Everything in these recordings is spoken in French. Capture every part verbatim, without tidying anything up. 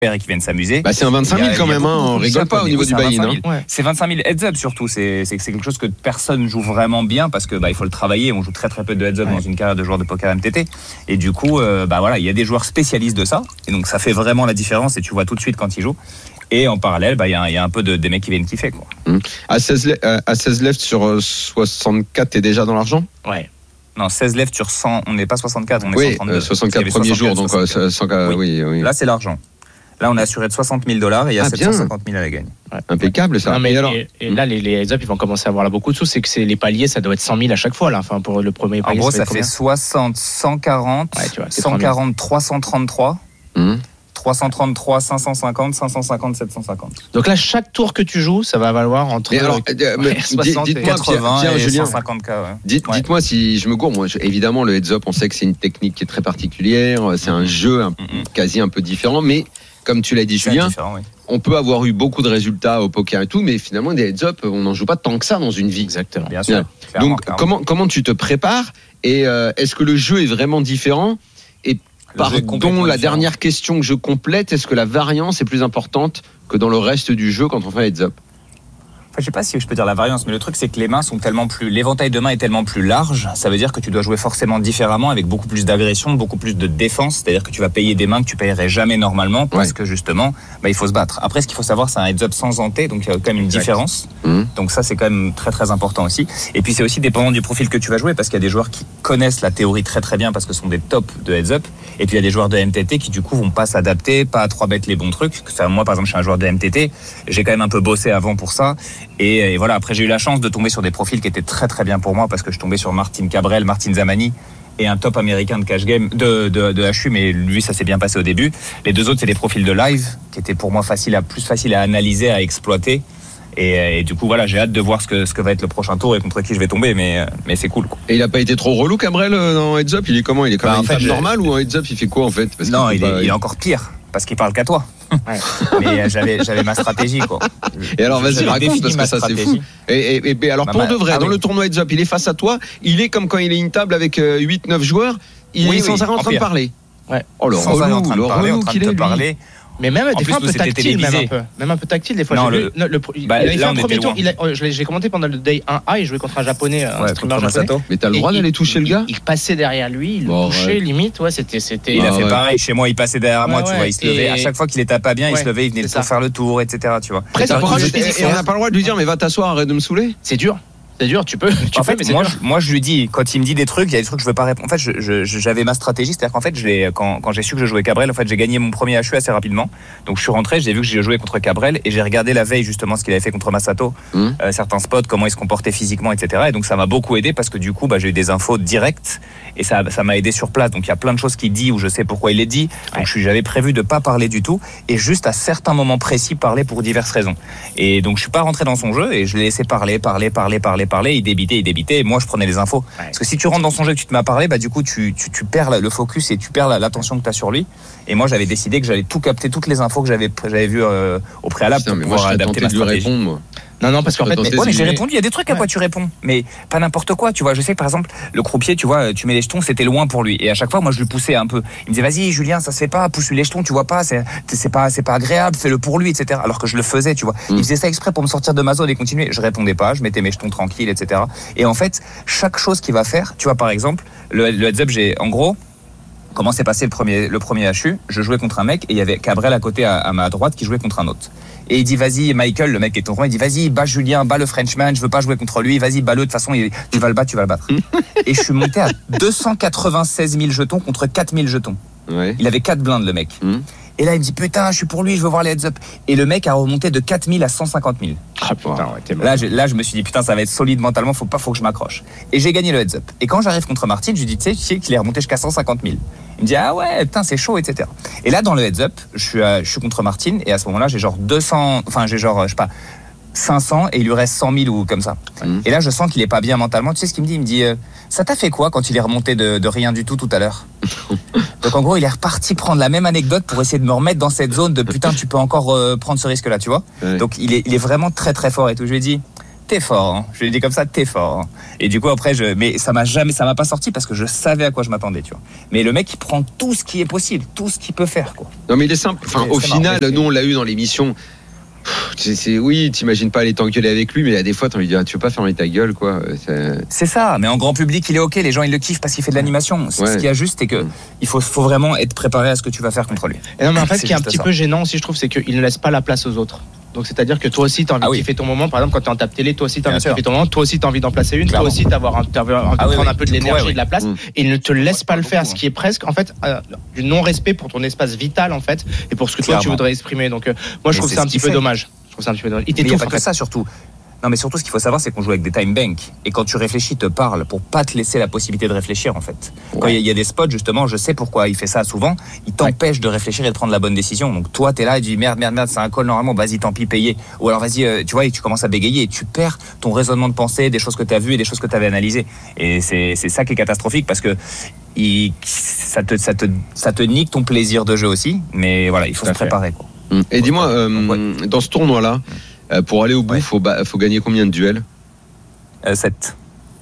et qui viennent s'amuser. Bah c'est un vingt-cinq mille quand même, hein, on rigole pas au niveau du buy-in. Hein. Ouais. C'est vingt-cinq mille heads up surtout, c'est, c'est, c'est quelque chose que personne joue vraiment bien parce que bah, il faut le travailler, on joue très très peu de heads up ouais. dans une carrière de joueur de poker M T T et du coup euh, bah voilà, il y a des joueurs spécialistes de ça et donc ça fait vraiment la différence et tu vois tout de suite quand ils jouent. Et en parallèle, bah il y, y a un peu de, des mecs qui viennent kiffer quoi. Mmh. À seize à seize left sur soixante-quatre, t'es déjà dans l'argent ? Ouais. Non, seize left sur cent, on n'est pas soixante-quatre, on est oui, cent trente-deux. Euh, soixante-quatre premiers jours, donc euh, cent, oui. Oui, oui. Là, c'est l'argent. Là, on est assuré de soixante mille dollars et il y a ah, sept cent cinquante mille à la gagne. Ouais. Impeccable, ça. Non, mais et, alors et, et là, les, les heads up, ils vont commencer à avoir là beaucoup de sous. C'est que c'est les paliers, ça doit être cent mille à chaque fois, là. Enfin, pour le premier palier. En gros, ça, ça fait soixante, cent quarante, ouais, tu vois, cent quarante, trois cent trente-trois. Mmh. trois cent trente-trois, cinq cent cinquante, cinq cent cinquante, sept cent cinquante. Donc là, chaque tour que tu joues, ça va valoir entre alors, euh, ouais, soixante et quatre-vingts Pierre, et Julien. cent cinquante K. Ouais. Dites, ouais. Dites-moi si je me gourre. Moi, je, évidemment, le heads up, on sait que c'est une technique qui est très particulière. C'est un jeu un, mm-hmm. quasi un peu différent, mais comme tu l'as dit, c'est Julien, oui. on peut avoir eu beaucoup de résultats au poker et tout, mais finalement, des heads up, on n'en joue pas tant que ça dans une vie. Exactement. Bien sûr. Clairement, Donc, clairement. comment comment tu te prépares et euh, est-ce que le jeu est vraiment différent? Et pardon, la dernière question que je complète, est-ce que la variance est plus importante que dans le reste du jeu quand on fait un heads up? Enfin, je sais pas si je peux dire la variance, mais le truc c'est que les mains sont tellement plus, l'éventail de mains est tellement plus large, ça veut dire que tu dois jouer forcément différemment avec beaucoup plus d'agression, beaucoup plus de défense, c'est-à-dire que tu vas payer des mains que tu payerais jamais normalement parce ouais. que justement, bah, il faut se battre. Après, ce qu'il faut savoir, c'est un heads up sans ante, donc il y a quand même une exact. différence. Mmh. Donc ça, c'est quand même très très important aussi. Et puis c'est aussi dépendant du profil que tu vas jouer parce qu'il y a des joueurs qui connaissent la théorie très très bien parce que ce sont des tops de heads up, et puis il y a des joueurs de M T T qui du coup vont pas s'adapter, pas à trois bêtes les bons trucs. Enfin, moi par exemple, je suis un joueur de M T T, j'ai quand même un peu bossé avant pour ça, et, et voilà. Après, j'ai eu la chance de tomber sur des profils qui étaient très très bien pour moi parce que je tombais sur Martin Cabrel, Martin Zamani et un top américain de cash game, de, de, de H U, mais lui, ça s'est bien passé au début. Les deux autres, c'est des profils de live qui étaient pour moi facile à, plus faciles à analyser, à exploiter. Et, et du coup, voilà, j'ai hâte de voir ce que, ce que va être le prochain tour et contre qui je vais tomber, mais, mais c'est cool, quoi. Et il a pas été trop relou, Cabrel, dans Heads Up? Il est comment? Il est comme bah, une femme normale ou en Heads Up, il fait quoi en fait? Parce non, il, pas... est, il est encore pire. Parce qu'il parle qu'à toi. Ouais. Mais j'avais, j'avais ma stratégie, quoi. Et alors, vas-y, raconte, parce que ça, c'est fou. Et, et, et alors, bah, pour bah, de vrai, ah, dans oui. le tournoi Heads Up, il est face à toi, il est comme quand il est une table avec huit neuf joueurs, il oui, est sans oui, arrêt en train de parler. Ouais. Oh, le sans arrêt en train de parler, en train de te parler. Mais même des fois un peu tactile, même un peu, même un peu tactile des fois. Non, j'ai le, vu, le, le, bah, il avait fait là, un premier tour. Il a, je l'ai, j'ai commenté pendant le day un A. Il jouait contre un japonais, un ouais, streamer japonais. Masato. Mais t'as le droit d'aller il, toucher le gars. Il, il passait derrière lui, il bon, le touchait ouais. limite. Ouais, c'était, c'était. Il ah, a fait ouais. pareil chez moi. Il passait derrière moi, ouais, tu vois. Il se levait à chaque fois qu'il était pas bien, il se levait, il venait pour faire le tour, et cetera. Tu vois. Après, et on n'a pas le droit de lui dire, mais va t'asseoir, arrête de me saouler. C'est dur. C'est dur, tu peux. Tu en peux, fait, mais moi, je, moi, je lui dis, quand il me dit des trucs, il y a des trucs que je veux pas répondre. En fait, je, je, j'avais ma stratégie, c'est-à-dire qu'en fait, je l'ai, quand, quand j'ai su que je jouais Cabrel, en fait, j'ai gagné mon premier H U assez rapidement. Donc, je suis rentré, j'ai vu que j'ai joué contre Cabrel et j'ai regardé la veille justement ce qu'il avait fait contre Masato, mmh. euh, certains spots, comment il se comportait physiquement, et cetera. Et donc, ça m'a beaucoup aidé parce que du coup, bah, j'ai eu des infos directes et ça, ça m'a aidé sur place. Donc, il y a plein de choses qu'il dit où je sais pourquoi il les dit. Donc, ouais. je suis, j'avais prévu de pas parler du tout et juste à certains moments précis parler pour diverses raisons. Et donc, je suis pas rentré dans son jeu et je l'ai laissé parler, parler, parler, parler, parler. Il débitait, il débitait. Et moi je prenais les infos ouais. parce que si tu rentres dans son jeu et que tu te mets à parler, bah du coup tu, tu, tu perds le focus et tu perds l'attention que tu as sur lui. Et moi j'avais décidé que j'allais tout capter, toutes les infos que j'avais, j'avais vues euh, au préalable. Putain, pour mais pouvoir moi, adapter ma stratégie. Répondre, moi. Non, non, parce qu'en fait, mais, ouais, mais j'ai répondu. Il y a des trucs à ouais. quoi tu réponds, mais pas n'importe quoi. Tu vois, je sais que par exemple, le croupier, tu vois, tu mets les jetons, c'était loin pour lui. Et à chaque fois, moi, je lui poussais un peu. Il me disait, vas-y, Julien, ça se fait pas, pousse les jetons, tu vois pas, c'est, c'est pas, c'est pas agréable, fais-le pour lui, et cetera. Alors que je le faisais, tu vois. Mm. Il faisait ça exprès pour me sortir de ma zone et continuer. Je répondais pas, je mettais mes jetons tranquilles, et cetera. Et en fait, chaque chose qu'il va faire, tu vois, par exemple, le, le heads up, j'ai, en gros, comment s'est passé le premier, le premier H U? Je jouais contre un mec et il y avait Cabrel à côté à, à ma droite qui jouait contre un autre. Et il dit, vas-y, Michael, le mec qui est au roi, il dit, vas-y, bats Julien, bats le Frenchman, je veux pas jouer contre lui, vas-y, bats-le, de toute façon, il, tu vas le battre, tu vas le battre. Et je suis monté à deux cent quatre-vingt-seize mille jetons contre quatre mille jetons. Ouais. Il avait quatre blindes, le mec. Mmh. Et là, il me dit, putain, je suis pour lui, je veux voir les heads up. Et le mec a remonté de quatre mille à cent cinquante mille. Ah, putain, ouais, là, je, là, je me suis dit, putain, ça va être solide mentalement, faut pas, faut que je m'accroche. Et j'ai gagné le heads up. Et quand j'arrive contre Martin, je lui dis, tu sais, tu sais qu'il est remonté jusqu'à cent cinquante mille. Il me dit, ah ouais, putain, c'est chaud, et cetera. Et là, dans le heads up, je suis, à, je suis contre Martin, et à ce moment-là, j'ai genre deux cents, enfin, j'ai genre, je sais pas, cinq cents, et il lui reste cent mille ou comme ça. Mmh. Et là, je sens qu'il est pas bien mentalement. Tu sais ce qu'il me dit? Il me dit, euh, ça t'a fait quoi quand il est remonté de, de rien du tout tout à l'heure? Donc en gros, il est reparti prendre la même anecdote pour essayer de me remettre dans cette zone de putain, tu peux encore euh, prendre ce risque-là, tu vois. Ouais. Donc il est, il est vraiment très très fort et tout. Je lui ai dit, t'es fort. Hein. Je lui ai dit comme ça, t'es fort. Hein. Et du coup après, je, mais ça m'a jamais, ça m'a pas sorti parce que je savais à quoi je m'attendais, tu vois. Mais le mec, il prend tout ce qui est possible, tout ce qu'il peut faire, quoi. Non mais il est simple. Enfin, c'est, au c'est final, marrant, nous on l'a eu dans l'émission. C'est, c'est, oui, t'imagines pas aller t'engueuler avec lui, mais il y a des fois, t'as envie de dire, tu veux pas fermer ta gueule, quoi. C'est... c'est ça, mais en grand public, il est ok, les gens ils le kiffent parce qu'il fait de l'animation. Ouais. Ce qu'il y a juste, c'est que il faut, faut vraiment être préparé à ce que tu vas faire contre lui. Et non, mais en fait, ce qui est un petit ça. peu gênant aussi, je trouve, c'est qu'il ne laisse pas la place aux autres. Donc c'est-à-dire que toi aussi t'as envie ah oui. de kiffer ton moment. Par exemple, quand t'es en tape télé, toi aussi t'as envie de kiffer ton moment. Toi aussi t'as envie d'en placer une. Clairement. Toi aussi t'as envie un, ah de prendre oui, un peu de l'énergie et de la place. Mmh. Et il ne te laisse pas le faire, ce qui est presque en fait euh, du non-respect pour ton espace vital en fait et pour ce que Clairement. toi tu voudrais exprimer. Donc euh, moi je trouve c'est ça un petit peu dommage. Je trouve ça un petit peu dommage. Il t'étouffe. Mais il y a pas que ça surtout. Non, mais surtout, ce qu'il faut savoir, c'est qu'on joue avec des time banks. Et quand tu réfléchis, il te parle pour pas te laisser la possibilité de réfléchir, en fait. Ouais. Quand il y, y a des spots, justement, je sais pourquoi il fait ça souvent, il t'empêche ouais. de réfléchir et de prendre la bonne décision. Donc, toi, t'es là et tu dis merde, merde, merde, c'est un call normalement, vas-y, tant pis, payé. Ou alors, vas-y, euh, tu vois, et tu commences à bégayer et tu perds ton raisonnement de pensée, des choses que t'as vues et des choses que t'avais analysées. Et c'est, c'est ça qui est catastrophique parce que il, ça te, ça te, ça te nique ton plaisir de jeu aussi. Mais voilà, il faut se préparer, quoi. Et dis-moi, euh, ouais. dans ce tournoi-là, pour aller au bout, il ouais. faut, ba- faut gagner combien de duels ? euh, sept.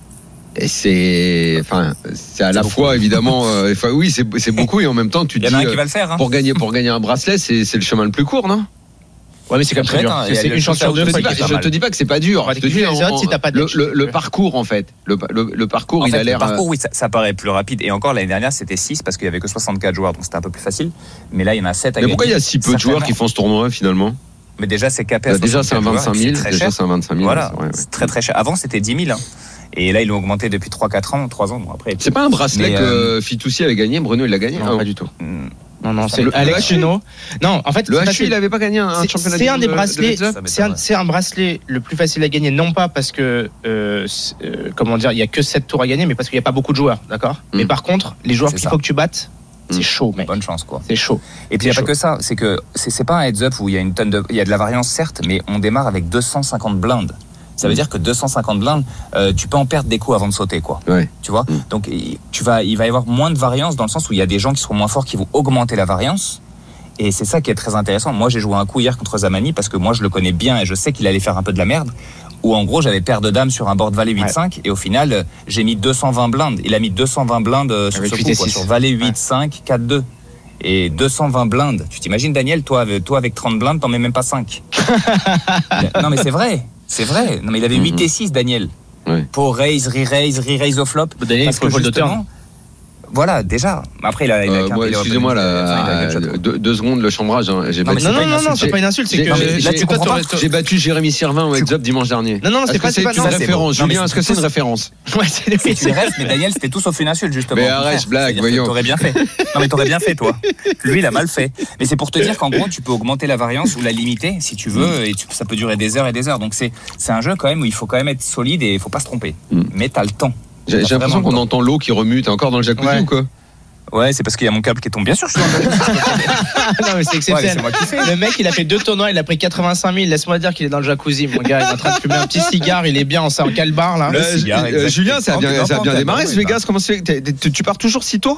Et c'est, enfin, c'est à c'est la beaucoup. fois évidemment. Euh, enfin, oui, c'est, c'est beaucoup et en même temps, tu te dis. Il y en a un qui va le faire. Hein. Pour gagner, pour gagner un bracelet, c'est, c'est le chemin le plus court, non ? Ouais, mais c'est comme très dur. Hein, c'est, c'est une chance sur deux. Je te dis, dis pas que c'est pas dur. Je te dis, en, en, si t'as pas de le, le, le parcours en fait, le, le, le parcours, en il fait, a l'air. Le parcours, oui, ça, ça paraît plus rapide. Et encore l'année dernière, c'était six parce qu'il y avait que soixante-quatre joueurs, donc c'était un peu plus facile. Mais là, il y en a sept à mais gagner. Pourquoi il y a si peu de joueurs qui font ce tournoi finalement ? Mais déjà, c'est capé à bah, déjà, c'est un vingt-cinq mille. C'est déjà, c'est un vingt-cinq mille. Voilà, c'est, ouais, ouais. c'est très très cher. Avant, c'était dix mille. Hein. Et là, ils l'ont augmenté depuis trois quatre ans, trois ans. Bon, après, c'est pas un bracelet mais, que euh... Fitoussi avait gagné, Bruno, il l'a gagné ? Non, non, pas du tout. Non, non, c'est le Alex Chuno. Non, en fait, le H U, il avait pas gagné un c'est, championnat c'est de, un des bracelets, de c'est, un, c'est un bracelet le plus facile à gagner, non pas parce que, euh, euh, comment dire, il y a que sept tours à gagner, mais parce qu'il y a pas beaucoup de joueurs, d'accord ? Mm. Mais par contre, les joueurs qu'il faut que tu battes, c'est chaud, mec. Bonne chance, quoi. C'est chaud. Et puis, il n'y a pas que ça. C'est que c'est, c'est pas un heads-up où il y a une tonne de, il y a de la variance, certes, mais on démarre avec deux cent cinquante blindes. Ça veut dire que deux cent cinquante blindes, euh, tu peux en perdre des coups avant de sauter, quoi. Ouais. Tu vois ? Mm. Donc, tu vas, il va y avoir moins de variance dans le sens où il y a des gens qui seront moins forts qui vont augmenter la variance. Et c'est ça qui est très intéressant. Moi, j'ai joué un coup hier contre Zamani parce que moi, je le connais bien et je sais qu'il allait faire un peu de la merde. Où en gros, j'avais paire de dames sur un board valet huit cinq ouais. et au final, j'ai mis deux cent vingt blindes. Il a mis deux cent vingt blindes sur avec ce coup, quoi, sur valet huit cinq, quatre deux. Et deux cent vingt blindes. Tu t'imagines, Daniel, toi, toi avec trente blindes, t'en mets même pas cinq. Non, mais c'est vrai. C'est vrai. Non, mais il avait huit et six, Daniel. Ouais. Pour raise, re-raise, re-raise au flop. Daniel, parce que justement, voilà, déjà. Après, il a. Il a euh, moi, excusez-moi, là, deux, deux secondes le chambrage. Hein. J'ai non, battu, non, non, non, non, c'est pas une insulte. C'est j'ai, que j'ai, là, tu comprends pas. J'ai battu Jérémy Sirvin au heads-up dimanche dernier. Non, non, c'est pas, c'est pas une référence. Julien, est-ce que c'est une référence ? Ouais, c'est une rêve, mais Daniel, c'était tout sauf une insulte, justement. Mais arrête, blague, voyons. T'aurais bien fait. Non, mais t'aurais bien fait, toi. Lui, il a mal fait. Mais c'est pour te dire qu'en gros, tu peux augmenter la variance ou la limiter, si tu veux, et ça peut durer des heures et des heures. Donc, c'est un jeu, quand même, où il faut quand même être solide et il faut pas se tromper. Mais t'as le temps. J'ai l'impression qu'on entend l'eau qui remue. T'es encore dans le jacuzzi ou quoi ? Ouais, c'est parce qu'il y a mon câble qui tombe. Bien sûr, je suis dans le jacuzzi. Non, mais c'est exceptionnel. Ouais, c'est moi qui le mec, il a fait deux tournois, il a pris quatre-vingt-cinq mille. Laisse-moi dire qu'il est dans le jacuzzi, mon gars. Il est en train de fumer un petit cigare. Il est bien en calbar, là. Le cigare, euh, Julien, ça a bien, ça a bien démarré, ce Vegas. Comment c'est ? Tu pars toujours si tôt ?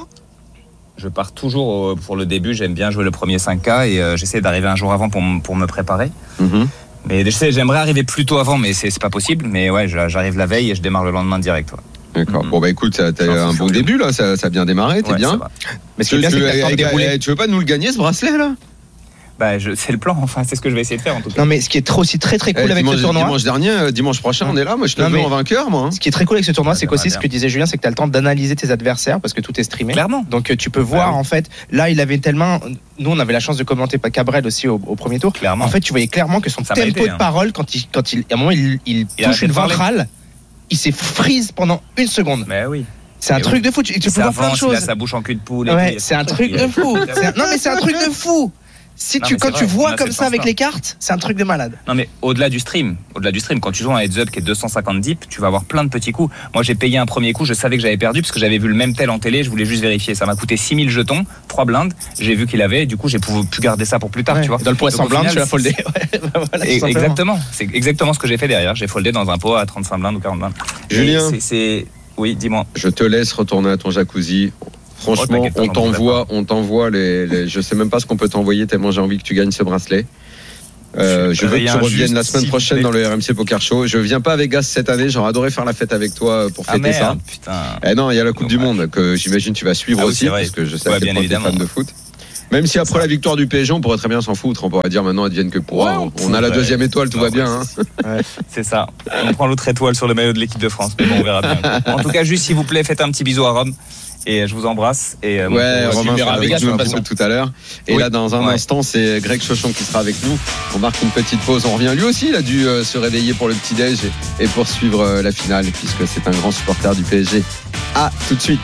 Je pars toujours pour le début. J'aime bien jouer le premier cinq K et euh, j'essaie d'arriver un jour avant pour, m- pour me préparer. Mm-hmm. Mais je sais, j'aimerais arriver plus tôt avant, mais c'est, c'est pas possible. Mais ouais, j'arrive la veille et je démarre le lendemain direct. Ouais. D'accord. Mmh. Bon bah écoute, t'as, t'as un bon début là, ça, ça a bien démarré, t'es ouais, bien. Mais ce qui est bien, c'est que tu, euh, tu veux pas nous le gagner ce bracelet là ? Bah je, c'est le plan. Enfin, c'est ce que je vais essayer de faire en tout cas. Non mais ce qui est trop, aussi très très cool eh, avec dimanche, ce tournoi. Dimanche dernier, dimanche prochain, on est là. Moi, je te veux en vainqueur, moi. Hein. Ce qui est très cool avec ce tournoi, c'est qu'aussi ce que disait Julien, c'est que t'as le temps d'analyser tes adversaires parce que tout est streamé. Clairement. Donc tu peux voir en fait. Là, il avait tellement. Nous, on avait la chance de commenter Cabrel aussi au, au premier tour. Clairement. En fait, tu voyais clairement que son ça tempo été, hein. de parole, quand il, quand il, à un moment, il, il, il touche une ventrale. Il s'est freeze pendant une seconde. Mais oui. C'est un mais truc oui. de fou. Tu, tu peux voir plein de choses. Il a sa bouche en cul de poule. Ouais, c'est un truc de fou. Un... Non, mais c'est un truc de fou. Si non, tu, quand tu vois comme ça avec les cartes, c'est un truc de malade. Non, mais au-delà du stream, au-delà du stream, quand tu joues un heads-up qui est deux cent cinquante dips, tu vas avoir plein de petits coups. Moi, j'ai payé un premier coup, je savais que j'avais perdu parce que j'avais vu le même tel en télé, je voulais juste vérifier. Ça m'a coûté six mille jetons, trois blindes. J'ai vu qu'il avait, du coup, j'ai pu, pu garder ça pour plus tard, ouais. tu vois. Dans le pot à cent blindes, tu l'as foldé. Ouais, voilà, exactement. C'est exactement ce que j'ai fait derrière. J'ai foldé dans un pot à trente-cinq blindes ou quarante blindes. Julien, c'est, c'est... oui, dis-moi. Je te laisse retourner à ton jacuzzi. Franchement, oh, on t'envoie, on t'envoie les, les. Je sais même pas ce qu'on peut t'envoyer tellement j'ai envie que tu gagnes ce bracelet. Euh, je veux que tu reviennes la semaine prochaine dans le R M C Poker Show. Je viens pas à Vegas cette année. J'aurais adoré faire la fête avec toi pour fêter ah merde, ça. Putain. Eh non, il y a la Coupe oh, du ouais. Monde que j'imagine tu vas suivre ah, aussi, parce que je sais ouais, que tu es fan de foot. Même si après la victoire du P S G, on pourrait très bien s'en foutre. On pourrait dire maintenant, advienne que pourra. Ouais, on, on a la deuxième étoile, tout va bien. Hein. Ouais, c'est ça. On prend l'autre étoile sur le maillot de l'équipe de France. Mais bon, on verra bien. En tout cas, juste s'il vous plaît, faites un petit bisou à Rome. Et je vous embrasse. Et euh, ouais, Romain sera avec nous un petit peu tout à l'heure. Et oui. là, dans un ouais. instant, c'est Greg Chochon qui sera avec nous. On marque une petite pause. On revient. Lui aussi, il a dû euh, se réveiller pour le petit-déj et, et poursuivre euh, la finale, puisque c'est un grand supporter du P S G. À tout de suite.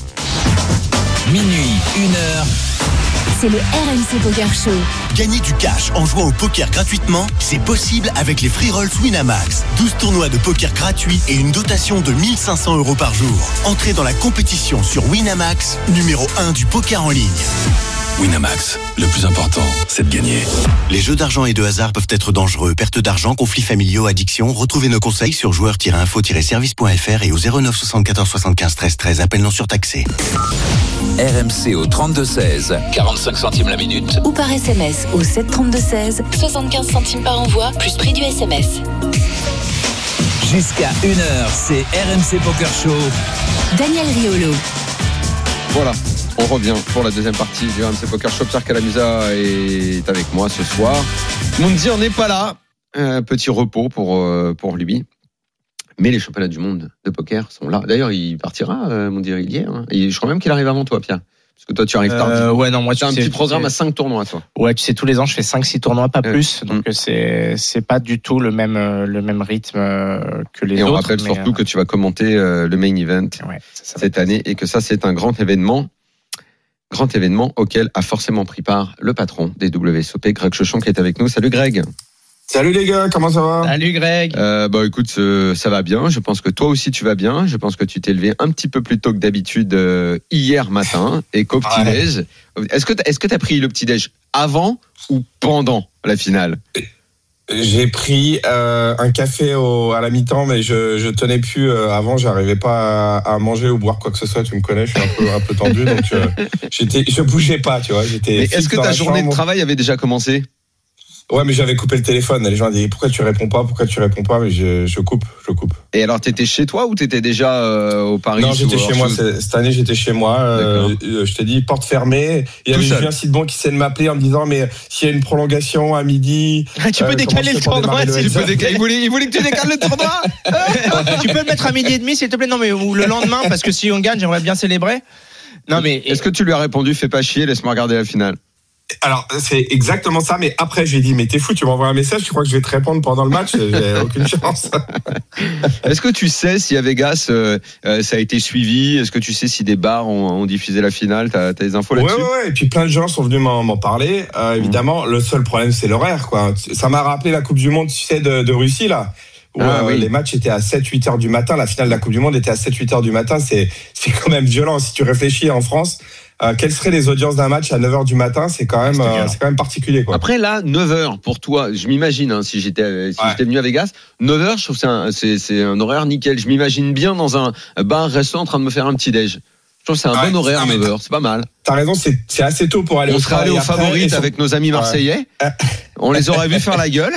Minuit, une heure. C'est le R M C Poker Show. Gagner du cash en jouant au poker gratuitement, c'est possible avec les free rolls Winamax. douze tournois de poker gratuits et une dotation de mille cinq cents euros par jour. Entrez dans la compétition sur Winamax, numéro un du poker en ligne. Winamax, le plus important, c'est de gagner. Les jeux d'argent et de hasard peuvent être dangereux. Perte d'argent, conflits familiaux, addiction. Retrouvez nos conseils sur joueurs tiret info tiret service point f r et au zéro neuf soixante-quatorze soixante-quinze treize treize. Appel non surtaxé. R M C au trente-deux seize, quarante-cinq centimes la minute. Ou par S M S au sept trente-deux seize, soixante-quinze centimes par envoi, plus prix du S M S. Jusqu'à une heure, c'est R M C Poker Show. Daniel Riolo. Voilà. On revient pour la deuxième partie du R M C Poker Show. Pierre Calamusa est avec moi ce soir. Moundir n'est pas là. Un petit repos pour, pour lui. Mais les championnats du monde de poker sont là. D'ailleurs, il partira, Moundir, il y est. Hein. Et je crois même qu'il arrive avant toi, Pierre. Parce que toi, tu arrives tard. Euh, ouais, non, moi, tu as un sais, petit programme sais, à cinq tournois, toi. Ouais, tu sais, tous les ans, je fais cinq six tournois, pas euh, plus. Donc, mmh. c'est, c'est pas du tout le même, le même rythme que les et autres. Et on rappelle surtout euh... que tu vas commenter le main event ouais, ça, ça cette année et que ça, c'est un grand événement. Grand événement auquel a forcément pris part le patron des W S O P, Greg Chochon, qui est avec nous. Salut Greg. Salut les gars, comment ça va ? Salut Greg. Euh, bah écoute, euh, ça va bien. Je pense que toi aussi tu vas bien. Je pense que tu t'es levé un petit peu plus tôt que d'habitude euh, hier matin et qu'au petit-déj. Ouais. Est-ce que t'as, est-ce que t'as pris le petit-déj avant ou pendant la finale ? J'ai pris euh, un café au, à la mi-temps, mais je, je tenais plus. Euh, avant, j'arrivais pas à, à manger ou boire quoi que ce soit. Tu me connais, je suis un peu, un peu tendu, donc euh, j'étais, je bougeais pas, tu vois. J'étais. Mais est-ce que ta journée chambre. de travail avait déjà commencé ? Ouais, mais j'avais coupé le téléphone. Les gens disaient pourquoi tu réponds pas, pourquoi tu réponds pas, mais je, je coupe, je coupe. Et alors, t'étais chez toi ou t'étais déjà euh, au Paris ? Non, j'étais chez moi. Cette année, j'étais chez moi. Euh, je t'ai dit porte fermée. Il y avait Julien Sidbon qui s'est de m'appeler en me disant mais s'il y a une prolongation à midi, ah, tu peux euh, décaler le tournoi. Si tu peux décaler. Il voulait, il voulait que tu décales le tournoi. Tu peux le mettre à midi et demi, s'il te plaît. Non, mais ou le lendemain, parce que si on gagne, j'aimerais bien célébrer. Non, mais est-ce que tu lui as répondu fais pas chier, laisse-moi regarder la finale ? Alors, c'est exactement ça, mais après, je lui ai dit, mais t'es fou, tu m'envoies un message, tu crois que je vais te répondre pendant le match ? J'ai aucune chance. Est-ce que tu sais si à Vegas, euh, ça a été suivi ? Est-ce que tu sais si des bars ont, ont diffusé la finale ? T'as, t'as des infos là-dessus ? Ouais, ouais, ouais, et puis plein de gens sont venus m'en, m'en parler. Euh, évidemment, mmh. le seul problème, c'est l'horaire, quoi. Ça m'a rappelé la Coupe du Monde, tu sais, de, de Russie, là. Où ah, euh, oui. les matchs étaient à sept huit heures du matin. La finale de la Coupe du Monde était à sept huit heures du matin. C'est, c'est quand même violent. Si tu réfléchis en France, euh, quelles seraient les audiences d'un match à neuf heures du matin ? C'est quand même, euh, c'est quand même particulier, quoi. Après, là, neuf heures pour toi, je m'imagine, hein, si j'étais, si ouais. j'étais venu à Vegas, neuf heures, je trouve que c'est un, c'est, c'est un horaire nickel. Je m'imagine bien dans un bar-restaurant en train de me faire un petit déj. Je trouve que c'est un ouais, bon horaire, neuf heures, c'est pas mal. T'as raison, c'est, c'est assez tôt pour aller on au travail. On serait allé aux favorites sur... avec nos amis marseillais. Ouais. On les aurait vus faire la gueule.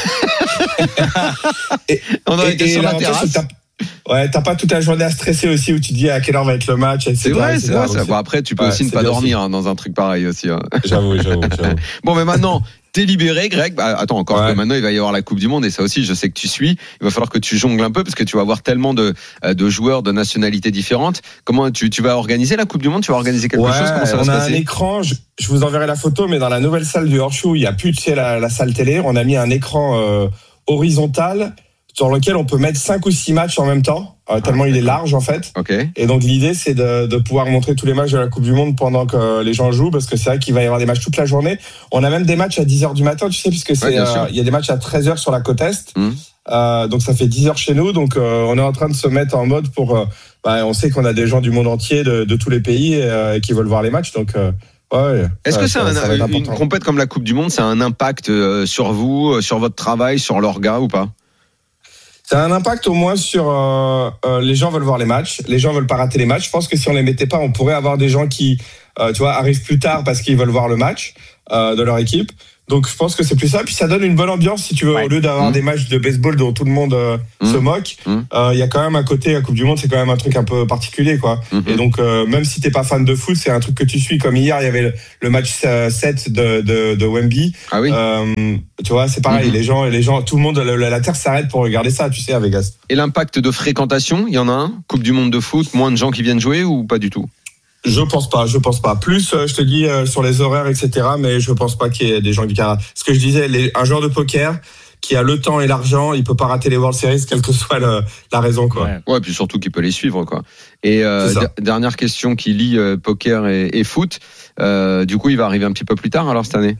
et, on aurait été sur la terrasse. T'as... Ouais, t'as pas toute la journée à stresser aussi où tu dis à quelle heure va être le match, et cetera. C'est vrai, c'est vrai. Ça. Bon, après, tu peux ouais, aussi ne pas dormir hein, dans un truc pareil aussi. Hein. J'avoue, j'avoue, j'avoue. Bon, mais maintenant, t'es libéré, Greg. Bah, attends, encore ouais. que maintenant, il va y avoir la Coupe du Monde et ça aussi, je sais que tu suis. Il va falloir que tu jongles un peu parce que tu vas avoir tellement de, de joueurs de nationalités différentes. Comment tu, tu vas organiser la Coupe du Monde ? Tu vas organiser quelque ouais, chose ? Comment ça va se passer ? On a un écran. Je, je vous enverrai la photo, mais dans la nouvelle salle du Horseshoe, il y a plus, tu sais, la, la salle télé. On a mis un écran euh, horizontal sur lequel on peut mettre cinq ou six matchs en même temps, euh, tellement ah, il est large en fait. Okay. Et donc l'idée c'est de, de pouvoir montrer tous les matchs de la Coupe du Monde pendant que les gens jouent, parce que c'est vrai qu'il va y avoir des matchs toute la journée. On a même des matchs à dix heures du matin, tu sais, puisque c'est il ouais, euh, y a des matchs à treize heures sur la côte est. Mmh. Euh, donc ça fait dix heures chez nous. Donc euh, on est en train de se mettre en mode pour. Euh, bah, on sait qu'on a des gens du monde entier, de, de tous les pays, et, euh, qui veulent voir les matchs. Donc euh, ouais. Est-ce euh, que ça, ça, un, ça une compète comme la Coupe du Monde, ça a un impact euh, sur vous, sur votre travail, sur l'orga ou pas ? Ça a un impact au moins sur euh, euh, les gens veulent voir les matchs, les gens veulent pas rater les matchs. Je pense que si on les mettait pas, on pourrait avoir des gens qui, euh, tu vois, arrivent plus tard parce qu'ils veulent voir le match euh, de leur équipe. Donc je pense que c'est plus ça. Puis ça donne une bonne ambiance si tu veux. Ouais. Au lieu d'avoir mmh. des matchs de baseball dont tout le monde euh, mmh. se moque, il mmh. euh, y a quand même à côté la Coupe du Monde, c'est quand même un truc un peu particulier, quoi. Mmh. Et donc euh, même si t'es pas fan de foot, c'est un truc que tu suis. Comme hier, il y avait le, le match sept de, de, de Wemby. Ah oui. Euh, tu vois, c'est pareil. Mmh. Les gens, les gens, tout le monde, la, la terre s'arrête pour regarder ça. Tu sais, à Vegas. Et l'impact de fréquentation, il y en a un. Coupe du Monde de foot, moins de gens qui viennent jouer ou pas du tout? Je pense pas, je pense pas. Plus, je te dis, euh, sur les horaires, et cetera, mais je pense pas qu'il y ait des gens qui regardent. Ce que je disais, les, un joueur de poker qui a le temps et l'argent, il peut pas rater les World Series, quelle que soit le, la raison, quoi. Ouais. ouais, puis surtout qu'il peut les suivre, quoi. Et euh, d- dernière question qui lie euh, poker et, et foot. Euh, du coup, il va arriver un petit peu plus tard, alors, cette année.